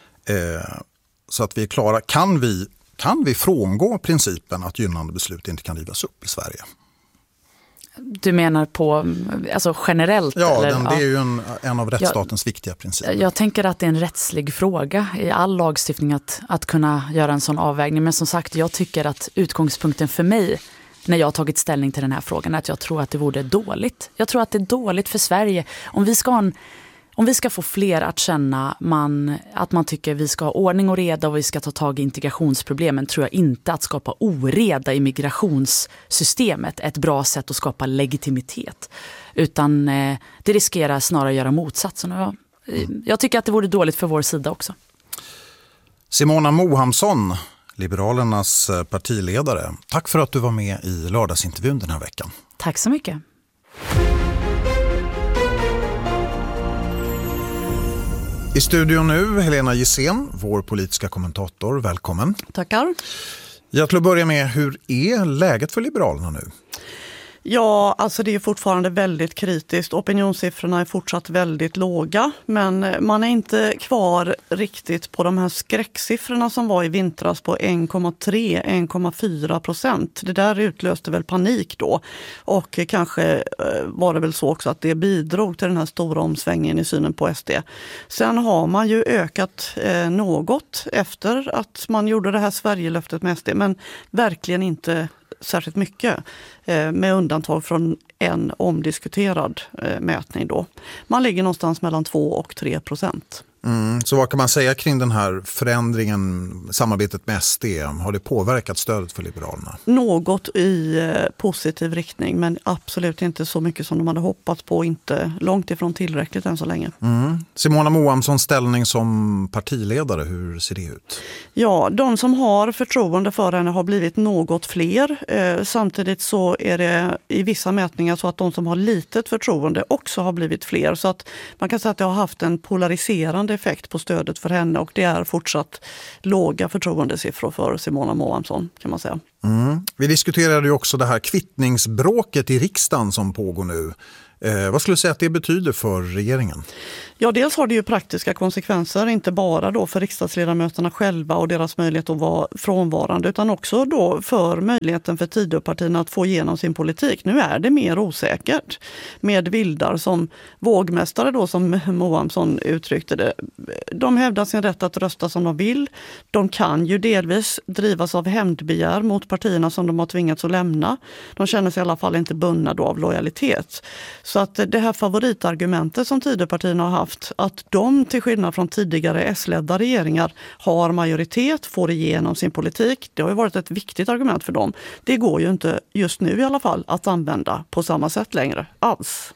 S8: Så att vi är klara. Kan vi frångå principen att gynnande beslut inte kan rivas upp i Sverige?
S6: Du menar på generellt?
S8: Ja,
S6: eller?
S8: Det är ju en av rättsstatens viktiga principer.
S6: Jag tänker att det är en rättslig fråga i all lagstiftning att kunna göra en sån avvägning. Men som sagt, jag tycker att utgångspunkten för mig när jag har tagit ställning till den här frågan är att jag tror att det vore dåligt. Jag tror att det är dåligt för Sverige. Om vi ska få fler att känna att man tycker vi ska ha ordning och reda och vi ska ta tag i integrationsproblemen, tror jag inte att skapa oreda i migrationssystemet är ett bra sätt att skapa legitimitet. Utan det riskerar snarare att göra motsatsen. Jag tycker att det vore dåligt för vår sida också.
S8: Simona Mohamsson, Liberalernas partiledare. Tack för att du var med i lördagsintervjun den här veckan.
S6: Tack så mycket.
S8: I studion nu, Helena Gissén, vår politiska kommentator. Välkommen.
S10: Tackar.
S8: Jag till att börja med, hur är läget för Liberalerna nu?
S10: Ja, alltså det är fortfarande väldigt kritiskt. Opinionssiffrorna är fortsatt väldigt låga, men man är inte kvar riktigt på de här skräcksiffrorna som var i vintras på 1,3-1,4%. Det där utlöste väl panik då, och kanske var det väl så också att det bidrog till den här stora omsvängningen i synen på SD. Sen har man ju ökat något efter att man gjorde det här Sverigelöftet med SD, men verkligen inte särskilt mycket, med undantag från en omdiskuterad mätning då. Man ligger någonstans mellan 2 och 3%.
S8: Så vad kan man säga kring den här förändringen, samarbetet med SD? Har det påverkat stödet för Liberalerna?
S10: Något i positiv riktning, men absolut inte så mycket som de hade hoppats på, inte långt ifrån tillräckligt än så länge.
S8: Simona Moamssons ställning som partiledare, hur ser det ut?
S10: Ja, de som har förtroende för henne har blivit något fler. Samtidigt så är det i vissa mätningar så att de som har litet förtroende också har blivit fler. Så att man kan säga att det har haft en polariserande effekt på stödet för henne, och det är fortsatt låga förtroendesiffror för Simona Moamsson, kan man säga.
S8: Vi diskuterade ju också det här kvittningsbråket i riksdagen som pågår nu. Vad skulle du säga att det betyder för regeringen?
S10: Ja, dels har det ju praktiska konsekvenser, inte bara då för riksdagsledamöterna själva och deras möjlighet att vara frånvarande, utan också då för möjligheten för Tidöpartierna att få igenom sin politik. Nu är det mer osäkert med vildar som vågmästare då, som Moamsson uttryckte det. De hävdar sin rätt att rösta som de vill. De kan ju delvis drivas av hämndbegär mot partierna som de har tvingats att lämna. De känner sig i alla fall inte bundna då av lojalitet. Så att det här favoritargumentet som Tidöpartierna har haft, att de till skillnad från tidigare S-ledda regeringar har majoritet, får igenom sin politik, det har ju varit ett viktigt argument för dem. Det går ju inte just nu i alla fall att använda på samma sätt längre alls.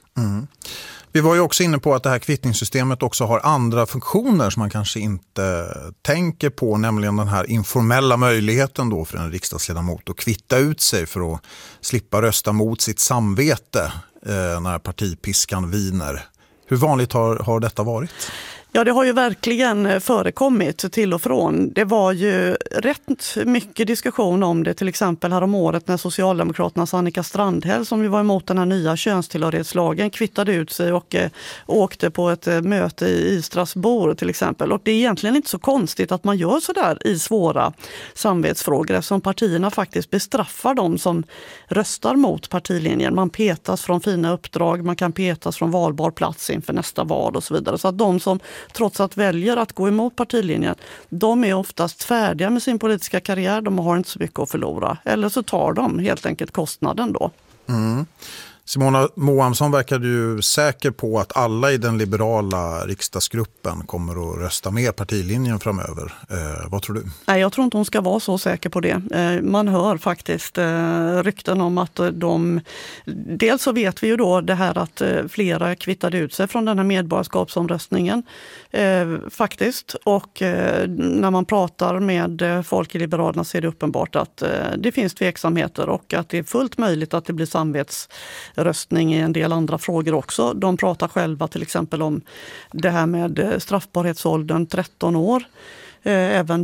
S8: Vi var ju också inne på att det här kvittningssystemet också har andra funktioner som man kanske inte tänker på, nämligen den här informella möjligheten då för en riksdagsledamot att kvitta ut sig för att slippa rösta mot sitt samvete när partipiskan viner. Hur vanligt har detta varit?
S10: Ja, det har ju verkligen förekommit till och från. Det var ju rätt mycket diskussion om det, till exempel här om året när Socialdemokraternas Annika Strandhäll, som ju var emot den här nya könstillhörighetslagen, kvittade ut sig och åkte på ett möte i Strasbourg till exempel. Och det är egentligen inte så konstigt att man gör så där i svåra samvetsfrågor, eftersom partierna faktiskt bestraffar dem som röstar mot partilinjen. Man petas från fina uppdrag, man kan petas från valbar plats inför nästa val och så vidare. Så att de som trots att väljer att gå emot partilinjen, de är oftast färdiga med sin politiska karriär, de har inte så mycket att förlora. Eller så tar de helt enkelt kostnaden då.
S8: Simona Moamsson verkade ju säker på att alla i den liberala riksdagsgruppen kommer att rösta med partilinjen framöver. Vad tror du?
S10: Nej, jag tror inte hon ska vara så säker på det. Man hör faktiskt rykten om att dels så vet vi ju då det här att flera kvittade ut sig från den här medborgarskapsomröstningen faktiskt. Och när man pratar med folk i Liberalerna så är det uppenbart att det finns tveksamheter och att det är fullt möjligt att det blir samvetsröstning i en del andra frågor också. De pratar själva till exempel om det här med straffbarhetsåldern 13 år. Även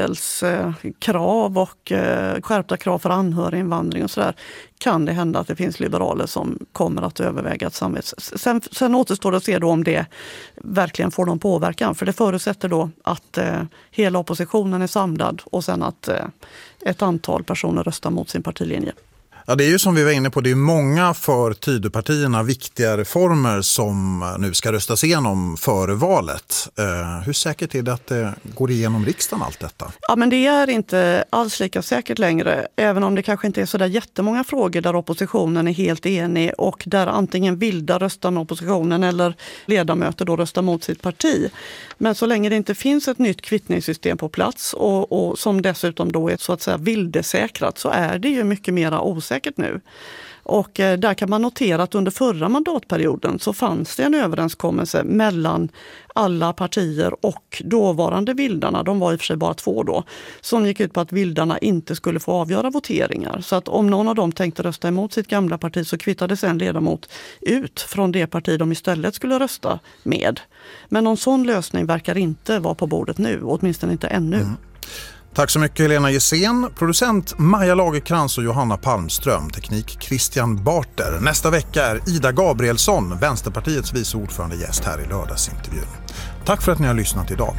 S10: vandelskrav och skärpta krav för anhöriginvandring och sådär. Kan det hända att det finns liberaler som kommer att överväga ett sen återstår det att se då om det verkligen får någon påverkan. För det förutsätter då att hela oppositionen är samlad och sen att ett antal personer röstar mot sin partilinje.
S8: Ja, det är ju som vi var inne på, det är många för Tidöpartierna viktiga reformer som nu ska röstas igenom före valet. Hur säkert är det att det går igenom riksdagen allt detta?
S10: Ja, men det är inte alls lika säkert längre, även om det kanske inte är så där jättemånga frågor där oppositionen är helt enig och där antingen vilda röstar med oppositionen eller ledamöter då röstar mot sitt parti. Men så länge det inte finns ett nytt kvittningssystem på plats och som dessutom då är så att säga vildesäkrat, så är det ju mycket mer osäkert nu. Och där kan man notera att under förra mandatperioden så fanns det en överenskommelse mellan alla partier och dåvarande vildarna, de var i och för sig bara 2 då, som gick ut på att vildarna inte skulle få avgöra voteringar. Så att om någon av dem tänkte rösta emot sitt gamla parti så kvittades en ledamot ut från det parti de istället skulle rösta med. Men någon sån lösning verkar inte vara på bordet nu, åtminstone inte ännu.
S8: Tack så mycket Helena Gessén, producent Maja Lagerkrans och Johanna Palmström, teknik Christian Barter. Nästa vecka är Ida Gabrielsson, Vänsterpartiets vice ordförande, gäst här i lördagsintervjun. Tack för att ni har lyssnat idag.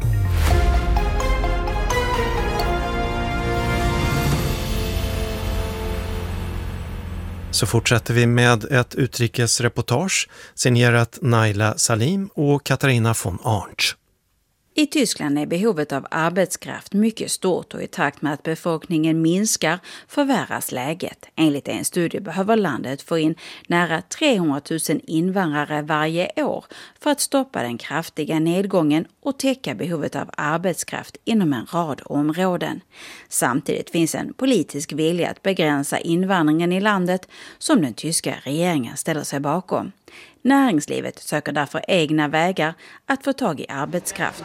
S7: Så fortsätter vi med ett utrikesreportage signerat Naila Salim och Katarina von Arndt.
S11: I Tyskland är behovet av arbetskraft mycket stort och i takt med att befolkningen minskar förvärras läget. Enligt en studie behöver landet få in nära 300 000 invandrare varje år för att stoppa den kraftiga nedgången och täcka behovet av arbetskraft inom en rad områden. Samtidigt finns en politisk vilja att begränsa invandringen i landet som den tyska regeringen ställer sig bakom. Näringslivet söker därför egna vägar att få tag i arbetskraft.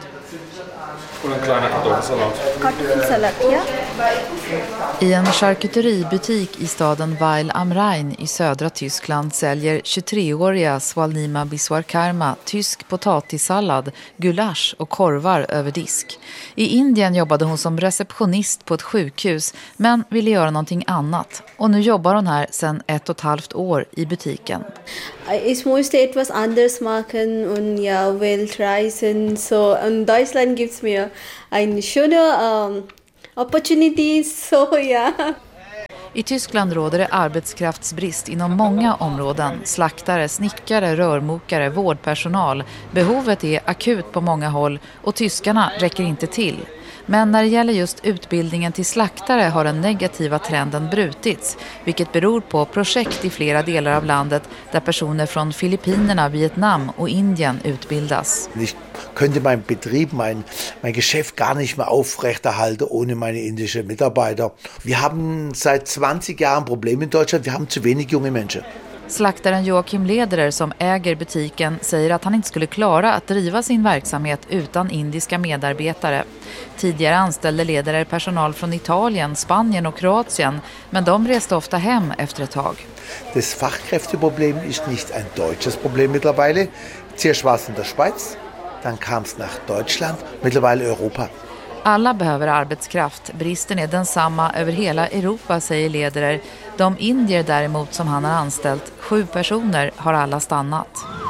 S12: I en charkuteributik i staden Weil am Rhein i södra Tyskland säljer 23-åriga Swalnima Biswarkarma tysk potatissallad, gulasch och korvar över disk. I Indien jobbade hon som receptionist på ett sjukhus men ville göra någonting annat. Och nu jobbar hon här sedan 1,5 år i butiken.
S13: Ich musste etwas anders machen und ja, Weltreisen so. Und Deutschland gibt mir eine schöne opportunities, so ja.
S12: I Tyskland råder det arbetskraftsbrist inom många områden. Slaktare, snickare, rörmokare, vårdpersonal. Behovet är akut på många håll och tyskarna räcker inte till. Men när det gäller just utbildningen till slaktare har den negativa trenden brutits, vilket beror på projekt i flera delar av landet där personer från Filippinerna, Vietnam och Indien utbildas.
S14: Ich könnte mein Betrieb, mein Geschäft gar nicht mehr aufrechterhalten ohne meine indischen Mitarbeiter. Wir haben seit 20 Jahren Problem in Deutschland, wir haben zu wenig junge Menschen.
S12: Slaktaren Joakim Lederer som äger butiken säger att han inte skulle klara att driva sin verksamhet utan indiska medarbetare. Tidigare anställde Lederer personal från Italien, Spanien och Kroatien, men de reste ofta hem efter ett tag.
S14: Das Fachkräfteproblem ist nicht ein deutsches Problem mittlerweile. Zuerst war es in der Schweiz, dann kam es nach Deutschland, mittlerweile Europa.
S12: Alla behöver arbetskraft. Bristen är densamma över hela Europa, säger Lederer. De indier däremot som han har anställt, 7 personer, har alla stannat.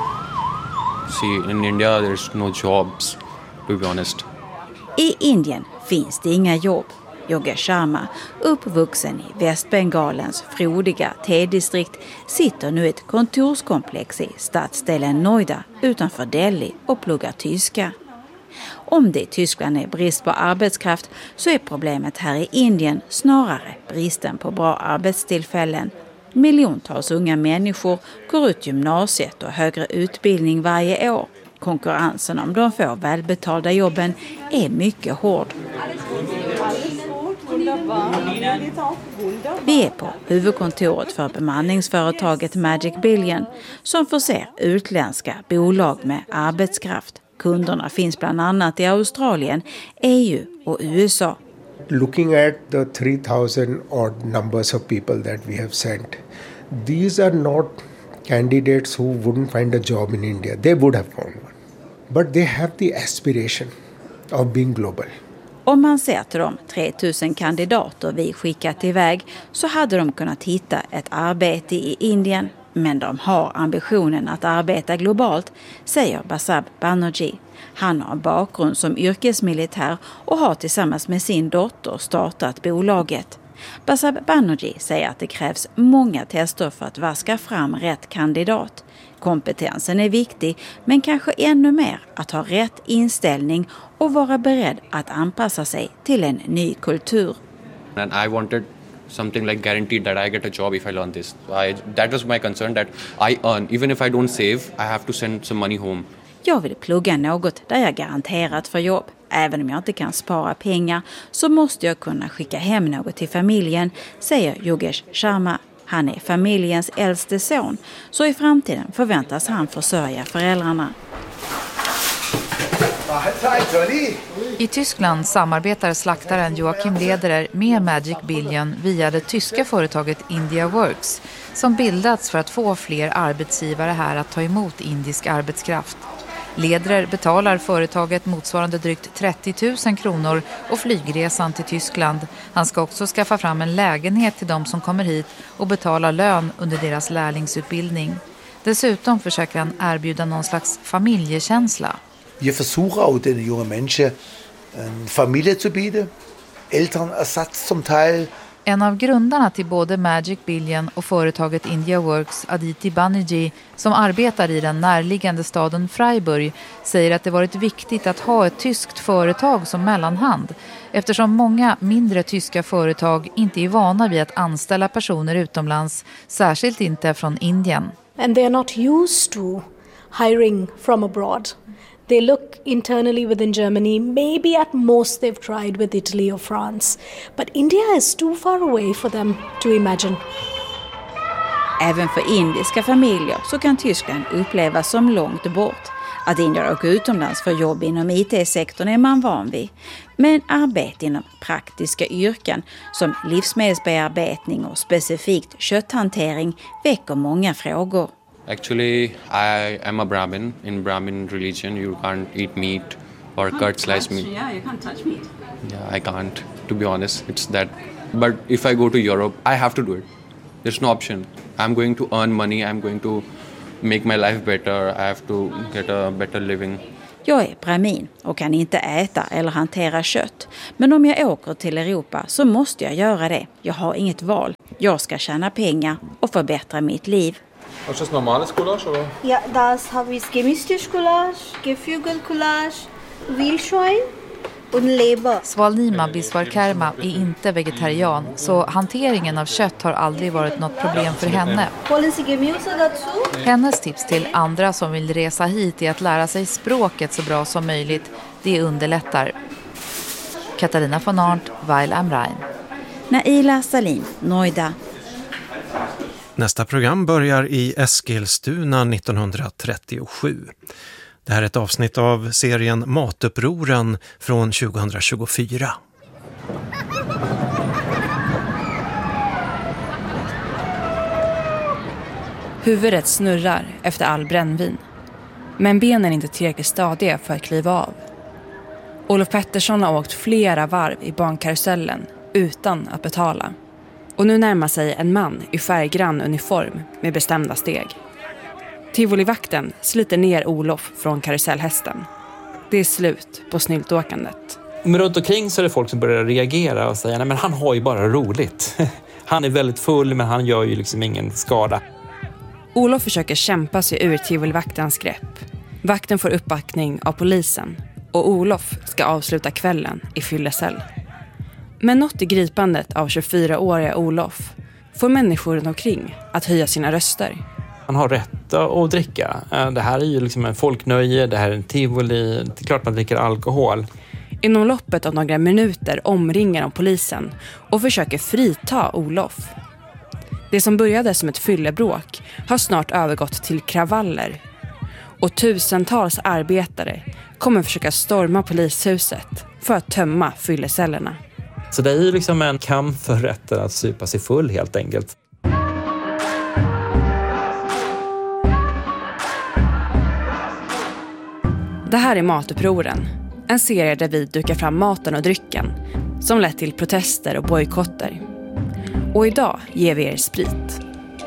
S15: See, in India there's no jobs, to be honest.
S11: I Indien finns det inga jobb. Yogesh Sharma, uppvuxen i Västbengalens frodiga tedistrikt, sitter nu i ett kontorskomplex i stadsdelen Noida utanför Delhi och pluggar tyska. Om det i Tyskland är brist på arbetskraft så är problemet här i Indien snarare bristen på bra arbetstillfällen. Miljontals unga människor går ut gymnasiet och högre utbildning varje år. Konkurrensen om de få välbetalda jobben är mycket hård. Vi är på huvudkontoret för bemanningsföretaget Magic Billion som förser utländska bolag med arbetskraft. Kunderna finns bland annat i Australien, EU och USA.
S16: Looking at the 3,000 odd numbers of people that we have sent, these are not candidates who wouldn't find a job in India. They would have found one. But they have the aspiration of being global.
S11: Om man ser till de 3000 kandidater vi skickat iväg så hade de kunnat hitta ett arbete i Indien. Men de har ambitionen att arbeta globalt, säger Basab Banerjee. Han har en bakgrund som yrkesmilitär och har tillsammans med sin dotter startat bolaget. Basab Banerjee säger att det krävs många tester för att vaska fram rätt kandidat. Kompetensen är viktig, men kanske ännu mer att ha rätt inställning och vara beredd att anpassa sig till en ny kultur.
S15: And I wanted something like guaranteed that I get a job if I learn this. That was my concern, that I earn. Even if I don't save, I have to send some money home.
S11: Jag vill plugga något där jag garanterat för jobb. Även om jag inte kan spara pengar så måste jag kunna skicka hem något till familjen, säger Yogesh Sharma. Han är familjens äldste son, så i framtiden förväntas han försörja föräldrarna.
S12: I Tyskland samarbetar slaktaren Joakim Lederer med Magic Billion via det tyska företaget India Works som bildats för att få fler arbetsgivare här att ta emot indisk arbetskraft. Lederer betalar företaget motsvarande drygt 30 000 kronor och flygresan till Tyskland. Han ska också skaffa fram en lägenhet till de som kommer hit och betala lön under deras lärlingsutbildning. Dessutom försöker han erbjuda någon slags familjekänsla.
S14: Wir versuchen auch den jungen Menschen eine Familie zu bieten, Elternersatz zum Teil,
S12: En av grundarna till både Magic Billion och företaget India Works, Aditi Banerjee, som arbetar i den närliggande staden Freiburg, säger att det varit viktigt att ha ett tyskt företag som mellanhand, eftersom många mindre tyska företag inte är vana vid att anställa personer utomlands, särskilt inte från Indien.
S17: And they're not used to hiring from abroad. They look internally within Germany. Maybe at most they've tried with Italy or France. But India is too far away for them to imagine.
S11: Även för indiska familjer så kan Tyskland upplevas som långt bort. Att indier åker utomlands för jobb inom IT-sektorn är man van vid. Men arbete inom praktiska yrken som livsmedelsbearbetning och specifikt kötthantering väcker många frågor.
S15: Actually, I am a Brahmin. In Brahmin religion, you can't eat meat or cut sliced meat.
S11: Yeah, you can't touch meat.
S15: Yeah, I can't, to be honest. It's that. But if I go to Europe, I have to do it. There's no option. I'm going to earn money. I'm going to make my life better. I have to get a better living.
S11: Jag är brahmin och kan inte äta eller hantera kött. Men om jag åker till Europa så måste jag göra det. Jag har inget val. Jag ska tjäna pengar och förbättra mitt liv.
S18: Hast du das normales Gulasch, oder?
S13: Ja, das habe ich Gemischtes-Gulasch, Geflügelgulasch, Wildschwein och leber.
S12: Swalnima Biswarkarma är inte vegetarian, så hanteringen av kött har aldrig varit något problem för henne.
S13: Wollen Sie Gemüse dazu?
S12: Hennes tips till andra som vill resa hit är att lära sig språket så bra som möjligt. Det underlättar. Katarina von Arndt, Weil am Rhein.
S11: Naila Salim, Noida.
S7: Nästa program börjar i Eskilstuna 1937. Det här är ett avsnitt av serien Matupproren från 2024.
S19: Huvudet snurrar efter all brännvin. Men benen är inte tillräckligt stadiga för att kliva av. Olof Pettersson har åkt flera varv i bankarusellen utan att betala. Och nu närmar sig en man i färggrann uniform med bestämda steg. Tivolivakten sliter ner Olof från karusellhästen. Det är slut på snyltåkandet.
S9: Men runt omkring så är det folk som börjar reagera och säga nej men han har ju bara roligt. Han är väldigt full men han gör ju liksom ingen skada.
S19: Olof försöker kämpa sig ur Tivolivaktens grepp. Vakten får uppbackning av polisen och Olof ska avsluta kvällen i fyllecell. Men något i gripandet av 24-åriga Olof får människor runt omkring att höja sina röster.
S9: Man har rätt att dricka. Det här är ju liksom en folknöje, det här är en tivoli. Det är klart man dricker alkohol.
S19: Inom loppet av några minuter omringar de polisen och försöker frita Olof. Det som började som ett fyllebråk har snart övergått till kravaller. Och tusentals arbetare kommer försöka storma polishuset för att tömma fyllecellerna.
S9: Så det är ju liksom en kamp för rätten att supa sig full helt enkelt.
S19: Det här är Matupproren, en serie där vi dukar fram maten och drycken som lett till protester och bojkotter. Och idag ger vi er sprit.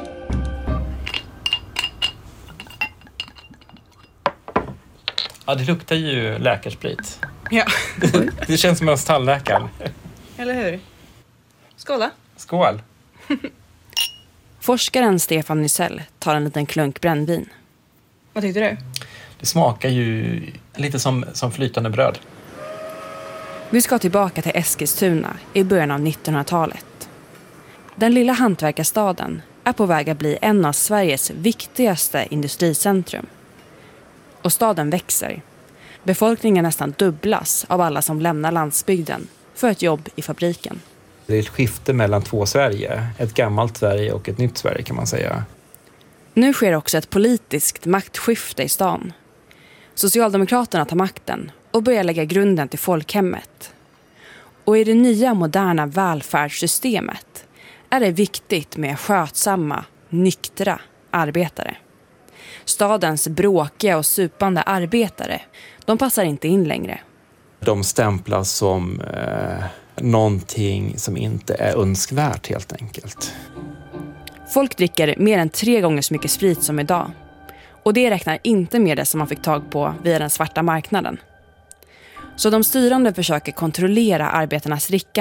S9: Ja, det luktar ju läkarsprit.
S19: Ja.
S9: Det känns som hos tandläkaren.
S19: Eller hur? Skål.
S9: Skål.
S19: Forskaren Stefan Nysell tar en liten klunk brännvin. Vad tyckte du?
S9: Det smakar ju lite som flytande bröd.
S19: Vi ska tillbaka till Eskilstuna i början av 1900-talet. Den lilla hantverkarstaden är på väg att bli en av Sveriges viktigaste industricentrum. Och staden växer. Befolkningen nästan dubblas av alla som lämnar landsbygden för ett jobb i fabriken.
S9: Det är ett skifte mellan två Sverige. Ett gammalt Sverige och ett nytt Sverige kan man säga.
S19: Nu sker också ett politiskt maktskifte i stan. Socialdemokraterna tar makten och börjar lägga grunden till folkhemmet. Och i det nya moderna välfärdssystemet är det viktigt med skötsamma, nyktra arbetare. Stadens bråkiga och supande arbetare, de passar inte in längre.
S9: De stämplas som någonting som inte är önskvärt helt enkelt.
S19: Folk dricker mer än 3 gånger så mycket sprit som idag. Och det räknar inte med det som man fick tag på via den svarta marknaden. Så de styrande försöker kontrollera arbetarnas drickande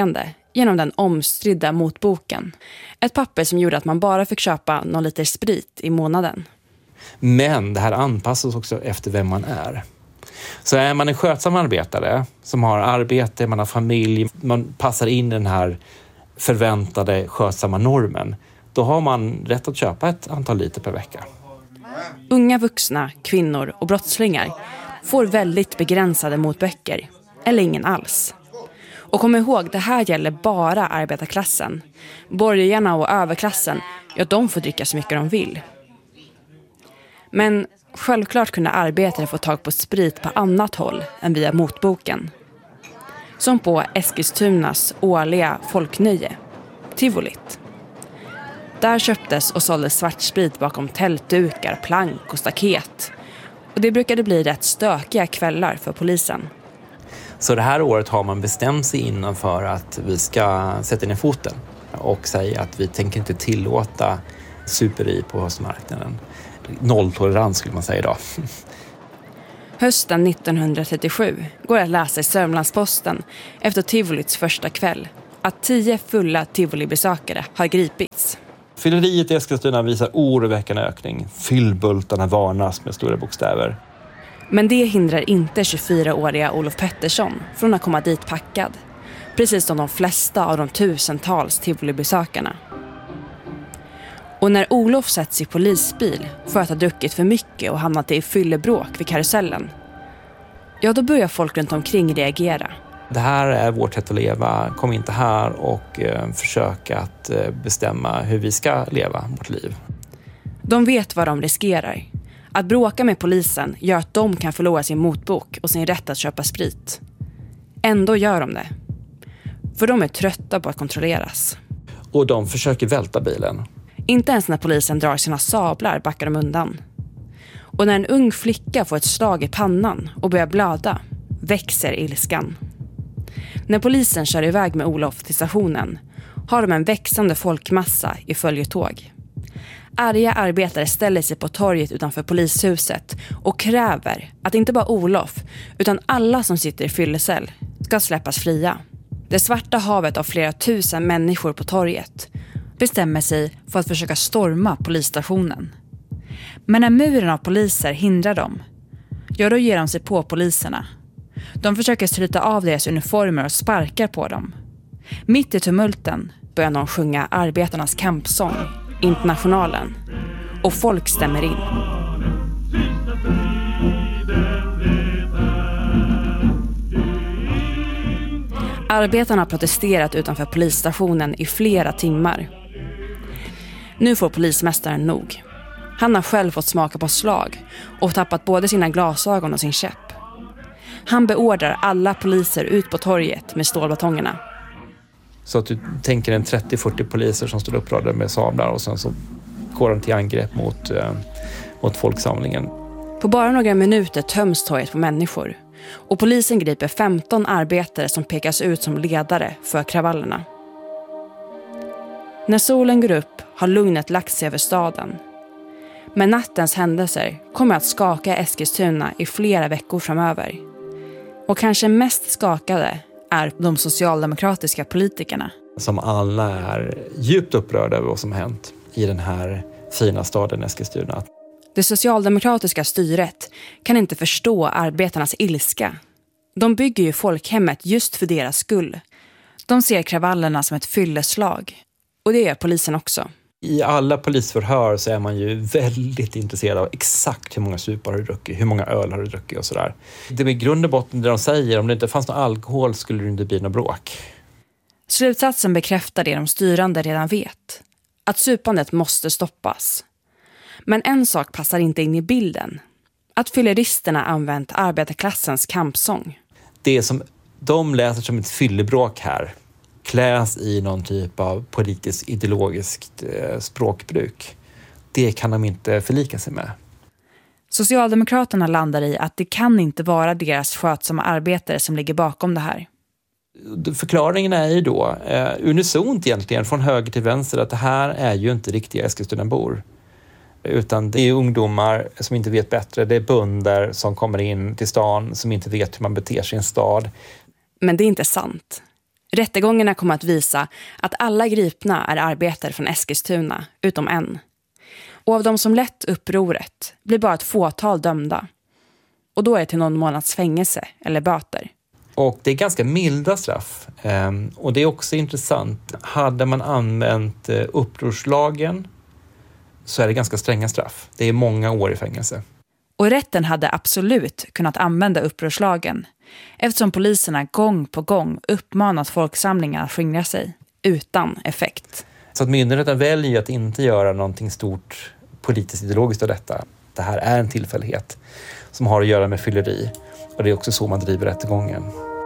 S19: genom den omstridda motboken. Ett papper som gjorde att man bara fick köpa någon liter sprit i månaden.
S9: Men det här anpassas också efter vem man är. Så är man en skötsam arbetare som har arbete, man har familj, man passar in den här förväntade skötsamma normen, då har man rätt att köpa ett antal liter per vecka.
S19: Unga vuxna, kvinnor och brottslingar får väldigt begränsade motböcker, eller ingen alls. Och kom ihåg, det här gäller bara arbetarklassen. Borgarna och överklassen, ja, de får dricka så mycket de vill. Men självklart kunde arbetare få tag på sprit på annat håll än via motboken. Som på Eskilstunas årliga folknöje, Tivolit. Där köptes och såldes svartsprit bakom tältdukar, plank och staket. Och det brukade bli rätt stökiga kvällar för polisen.
S9: Så det här året har man bestämt sig innan för att vi ska sätta ner foten och säga att vi tänker inte tillåta superi på höstmarknaden. Nolltolerans skulle man säga idag.
S19: Hösten 1937 går att läsa i Sörmlandsposten efter Tivolits första kväll att 10 fulla Tivoli-besökare har gripits.
S9: Fylleriet i Eskilstuna visar oroväckande ökning. Fyllbultarna varnas med stora bokstäver.
S19: Men det hindrar inte 24-åriga Olof Pettersson från att komma dit packad. Precis som de flesta av de tusentals Tivoli-besökarna. Och när Olof sätts i polisbil för att ha druckit för mycket och hamnat i fyllebråk vid karusellen, ja, då börjar folk runt omkring reagera.
S9: Det här är vårt sätt att leva. Kom inte här och försök att bestämma hur vi ska leva vårt liv.
S19: De vet vad de riskerar. Att bråka med polisen gör att de kan förlora sin motbok och sin rätt att köpa sprit. Ändå gör de det. För de är trötta på att kontrolleras.
S9: Och de försöker välta bilen.
S19: Inte ens när polisen drar sina sablar backar de undan. Och när en ung flicka får ett slag i pannan och börjar blöda, växer ilskan. När polisen kör iväg med Olof till stationen har de en växande folkmassa i följetåg. Arga arbetare ställer sig på torget utanför polishuset och kräver att inte bara Olof utan alla som sitter i fyllecell ska släppas fria. Det svarta havet av flera tusen människor på torget bestämmer sig för att försöka storma polisstationen. Men när muren av poliser hindrar dem, ja, då ger de sig på poliserna. De försöker slita av deras uniformer och sparkar på dem. Mitt i tumulten börjar någon sjunga arbetarnas kampsång, Internationalen, och folk stämmer in. Arbetarna har protesterat utanför polisstationen i flera timmar. Nu får polismästaren nog. Han har själv fått smaka på slag och tappat både sina glasögon och sin käpp. Han beordrar alla poliser ut på torget med stålbatongerna.
S9: Så att du tänker en 30-40 poliser som står uppradade med sablar och sen så går de till angrepp mot folksamlingen.
S19: På bara några minuter töms torget på människor och polisen griper 15 arbetare som pekas ut som ledare för kravallerna. När solen går upp har lugnet lagt sig över staden. Men nattens händelser kommer att skaka Eskilstuna i flera veckor framöver. Och kanske mest skakade är de socialdemokratiska politikerna.
S9: Som alla är djupt upprörda över vad som har hänt i den här fina staden Eskilstuna.
S19: Det socialdemokratiska styret kan inte förstå arbetarnas ilska. De bygger ju folkhemmet just för deras skull. De ser kravallerna som ett fylleslag. Och det gör polisen också.
S9: I alla polisförhör så är man ju väldigt intresserad av exakt hur många supar har du druckit, hur många öl har du druckit och sådär. Det är i grund och botten det de säger, om det inte fanns någon alkohol skulle det inte bli någon bråk.
S19: Slutsatsen bekräftar det de styrande redan vet. Att supandet måste stoppas. Men en sak passar inte in i bilden. Att fylleristerna använt arbetarklassens kampsång.
S9: Det som de läser som ett fyllebråk här kläs i någon typ av politiskt ideologiskt språkbruk. Det kan de inte förlika sig med.
S19: Socialdemokraterna landar i att det kan inte vara deras skötsamma arbetare som ligger bakom det här.
S9: Förklaringen är ju då unisont egentligen från höger till vänster att det här är ju inte riktiga Eskilstunabor. Utan det är ungdomar som inte vet bättre. Det är bönder som kommer in till stan som inte vet hur man beter sig i en stad.
S19: Men det är inte sant. Rättegångarna kommer att visa att alla gripna är arbetare från Eskilstuna, utom en. Och av de som lett upproret blir bara ett fåtal dömda. Och då är det till någon månads fängelse eller böter.
S9: Och det är ganska milda straff. Och det är också intressant. Hade man använt upprorslagen så är det ganska stränga straff. Det är många år i fängelse.
S19: Och rätten hade absolut kunnat använda upprorslagen eftersom poliserna gång på gång uppmanat folksamlingar att skingra sig utan effekt.
S9: Så att myndigheten väljer att inte göra någonting stort politiskt ideologiskt av detta. Det här är en tillfällighet som har att göra med fylleri. Och det är också så man driver rättegången.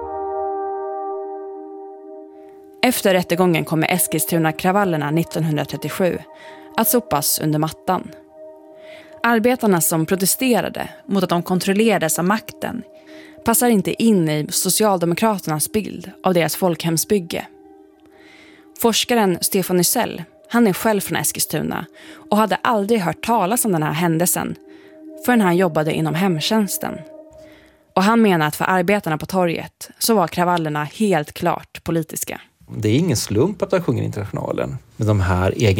S19: Efter rättegången kommer Eskilstuna-kravallerna 1937 att sopas under mattan. Arbetarna som protesterade mot att de kontrollerades av makten passar inte in i Socialdemokraternas bild av deras folkhemsbygge. Forskaren Stefan Nysell, han är själv från Eskilstuna och hade aldrig hört talas om den här händelsen förrän han jobbade inom hemtjänsten. Och han menar att för arbetarna på torget så var kravallerna helt klart politiska.
S9: Det är ingen slump att de sjunger Internationalen med de här